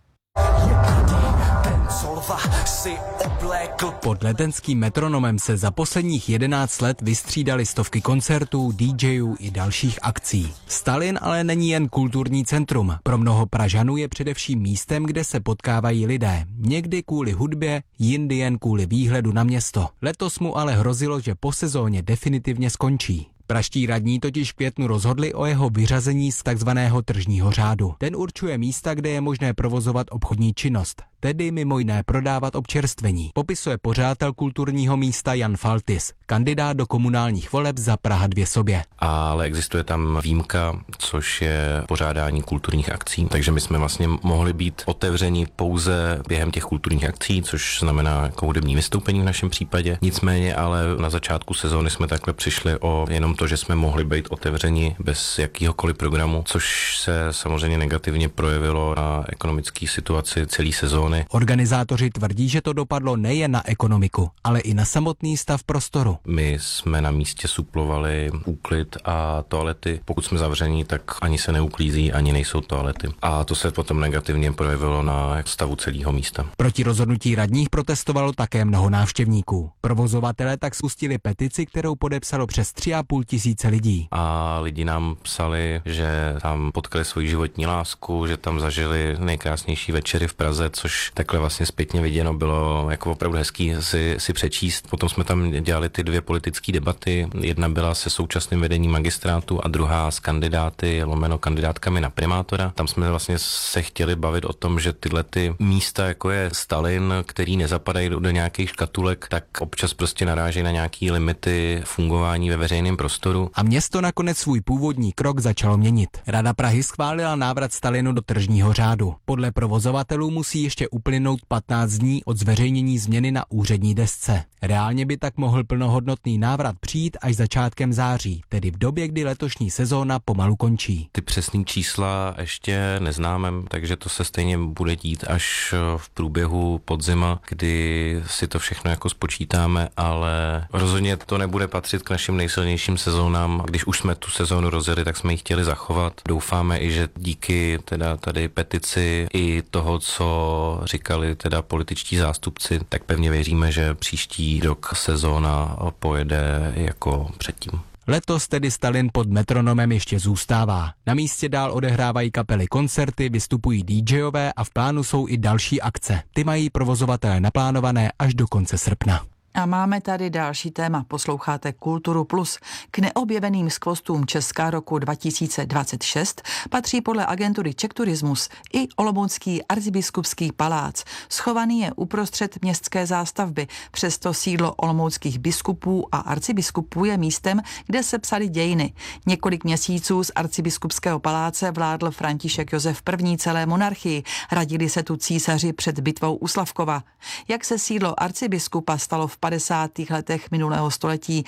Pod Letenským metronomem se za posledních jedenáct let vystřídaly stovky koncertů, DJů i dalších akcí. Stalin ale není jen kulturní centrum. Pro mnoho Pražanů je především místem, kde se potkávají lidé. Někdy kvůli hudbě, jindy jen kvůli výhledu na město. Letos mu ale hrozilo, že po sezóně definitivně skončí. Pražští radní totiž v květnu rozhodli o jeho vyřazení z takzvaného tržního řádu. Ten určuje místa, kde je možné provozovat obchodní činnost, tedy mimo jiné prodávat občerstvení. Popisuje pořadatel kulturního místa Jan Faltis, kandidát do komunálních voleb za Praha dvě sobě. Ale existuje tam výjimka, což je pořádání kulturních akcí, takže my jsme vlastně mohli být otevřeni pouze během těch kulturních akcí, což znamená jako hudební vystoupení v našem případě. Nicméně ale na začátku sezóny jsme takhle přišli o jenom to, že jsme mohli být otevřeni bez jakýhokoliv programu, což se samozřejmě negativně projevilo na ekonomické situaci celé sezóny. Organizátoři tvrdí, že to dopadlo nejen na ekonomiku, ale i na samotný stav prostoru. My jsme na místě suplovali úklid a toalety. Pokud jsme zavření, tak ani se neuklízí, ani nejsou toalety. A to se potom negativně projevilo na stavu celého místa. Proti rozhodnutí radních protestovalo také mnoho návštěvníků. Provozovatelé tak spustili petici, kterou podepsalo přes tři a půl tisíce lidí. A lidi nám psali, že tam potkali svoji životní lásku, že tam zažili nejkrásnější večery v Praze, což takhle vlastně zpětně viděno bylo jako opravdu hezký si, si přečíst. Potom jsme tam dělali ty dvě politické debaty. Jedna byla se současným vedením magistrátu a druhá s kandidáty, lomeno kandidátkami na primátora. Tam jsme vlastně se chtěli bavit o tom, že tyhle ty místa, jako je Stalin, který nezapadají do, do nějakých škatulek, tak občas prostě narážejí na nějaký limity fungování ve veřejném prostoru. A město nakonec svůj původní krok začalo měnit. Rada Prahy schválila návrat Stalinu do tržního řádu. Podle provozovatelů musí ještě uplynout patnáct dní od zveřejnění změny na úřední desce. Reálně by tak mohl plnohodnotný návrat přijít až začátkem září, tedy v době, kdy letošní sezóna pomalu končí. Ty přesný čísla ještě neznáme, takže to se stejně bude dít až v průběhu podzima, kdy si to všechno jako spočítáme, ale rozhodně to nebude patřit k našim nejsilnějším sezónám. Když už jsme tu sezónu rozjeli, tak jsme ji chtěli zachovat. Doufáme i, že díky teda tady petici i toho, co říkali teda političtí zástupci, tak pevně věříme, že příští rok sezóna pojede jako předtím. Letos tedy Stalin pod metronomem ještě zůstává. Na místě dál odehrávají kapely koncerty, vystupují DJové a v plánu jsou i další akce. Ty mají provozovatelé naplánované až do konce srpna. A máme tady další téma. Posloucháte Kulturu Plus. K neobjeveným skvostům Česka roku dva tisíce dvacet šest patří podle agentury Czech Tourismus i olomoucký arcibiskupský palác. Schovaný je uprostřed městské zástavby. Přesto sídlo olomouckých biskupů a arcibiskupů je místem, kde se psaly dějiny. Několik měsíců z arcibiskupského paláce vládl František Josef I. celé monarchii. Radili se tu císaři před bitvou u Slavkova. Jak se sídlo arcibiskupa stalo v padesátých letech minulého století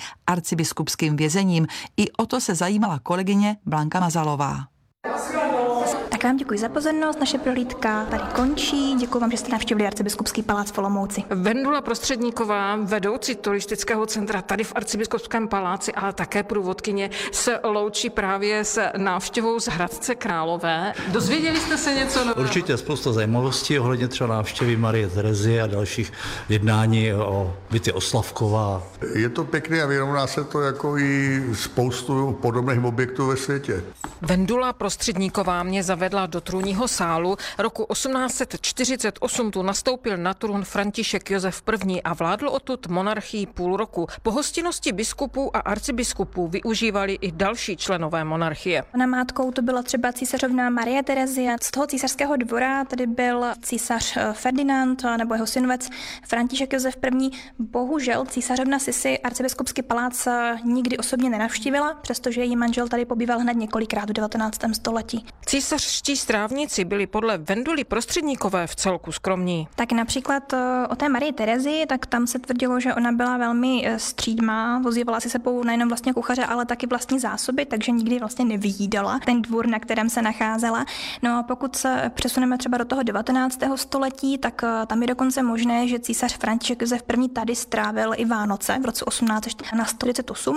arcibiskupským vězením, i o to se zajímala kolegyně Blanka Mazalová. Tak Tak vám děkuji za pozornost, naše prohlídka tady končí. Děkuji vám, že jste navštívili arcibiskupský palác v Olomouci. Vendula Prostředníková, vedoucí turistického centra tady v arcibiskupském paláci, ale také průvodkyně, se loučí právě s návštěvou z Hradce Králové. Dozvěděli jste se něco nového? Určitě spousta zajímavostí ohledně třeba návštěvy Marie Terezie a dalších jednání o bytě Oslavkova. Je to pěkné a vyrovná se to jako i spoustu podobných objektů ve světě. Vendula Prostředníková mě zavedla do trůního sálu. Roku osmnáct set čtyřicet osm tu nastoupil na trůn František Josef I. a vládl odtud monarchii půl roku. Pohostinnosti biskupů a arcibiskupů využívali i další členové monarchie. Namátkou to byla třeba císařovna Marie Terezie. Z toho císařského dvora tady byl císař Ferdinand nebo jeho synovec František Josef I. Bohužel císařovna Sisi arcibiskupský palác nikdy osobně nenavštívila, přestože její manžel tady pobýval hned několikrát v devatenáctém století. Císařští strávníci byli podle Venduly Prostředníkové v celku skromní. Tak například o té Marii Terezii, tak tam se tvrdilo, že ona byla velmi střídmá, vozívala si sebou nejenom vlastně kuchaře, ale taky vlastní zásoby, takže nikdy vlastně nevyjídala ten dvůr, na kterém se nacházela. No a pokud se přesuneme třeba do toho devatenáctého století, tak tam je dokonce možné, že císař František Josef I. tady strávil i Vánoce v roce osmnáct set čtyřicet osm.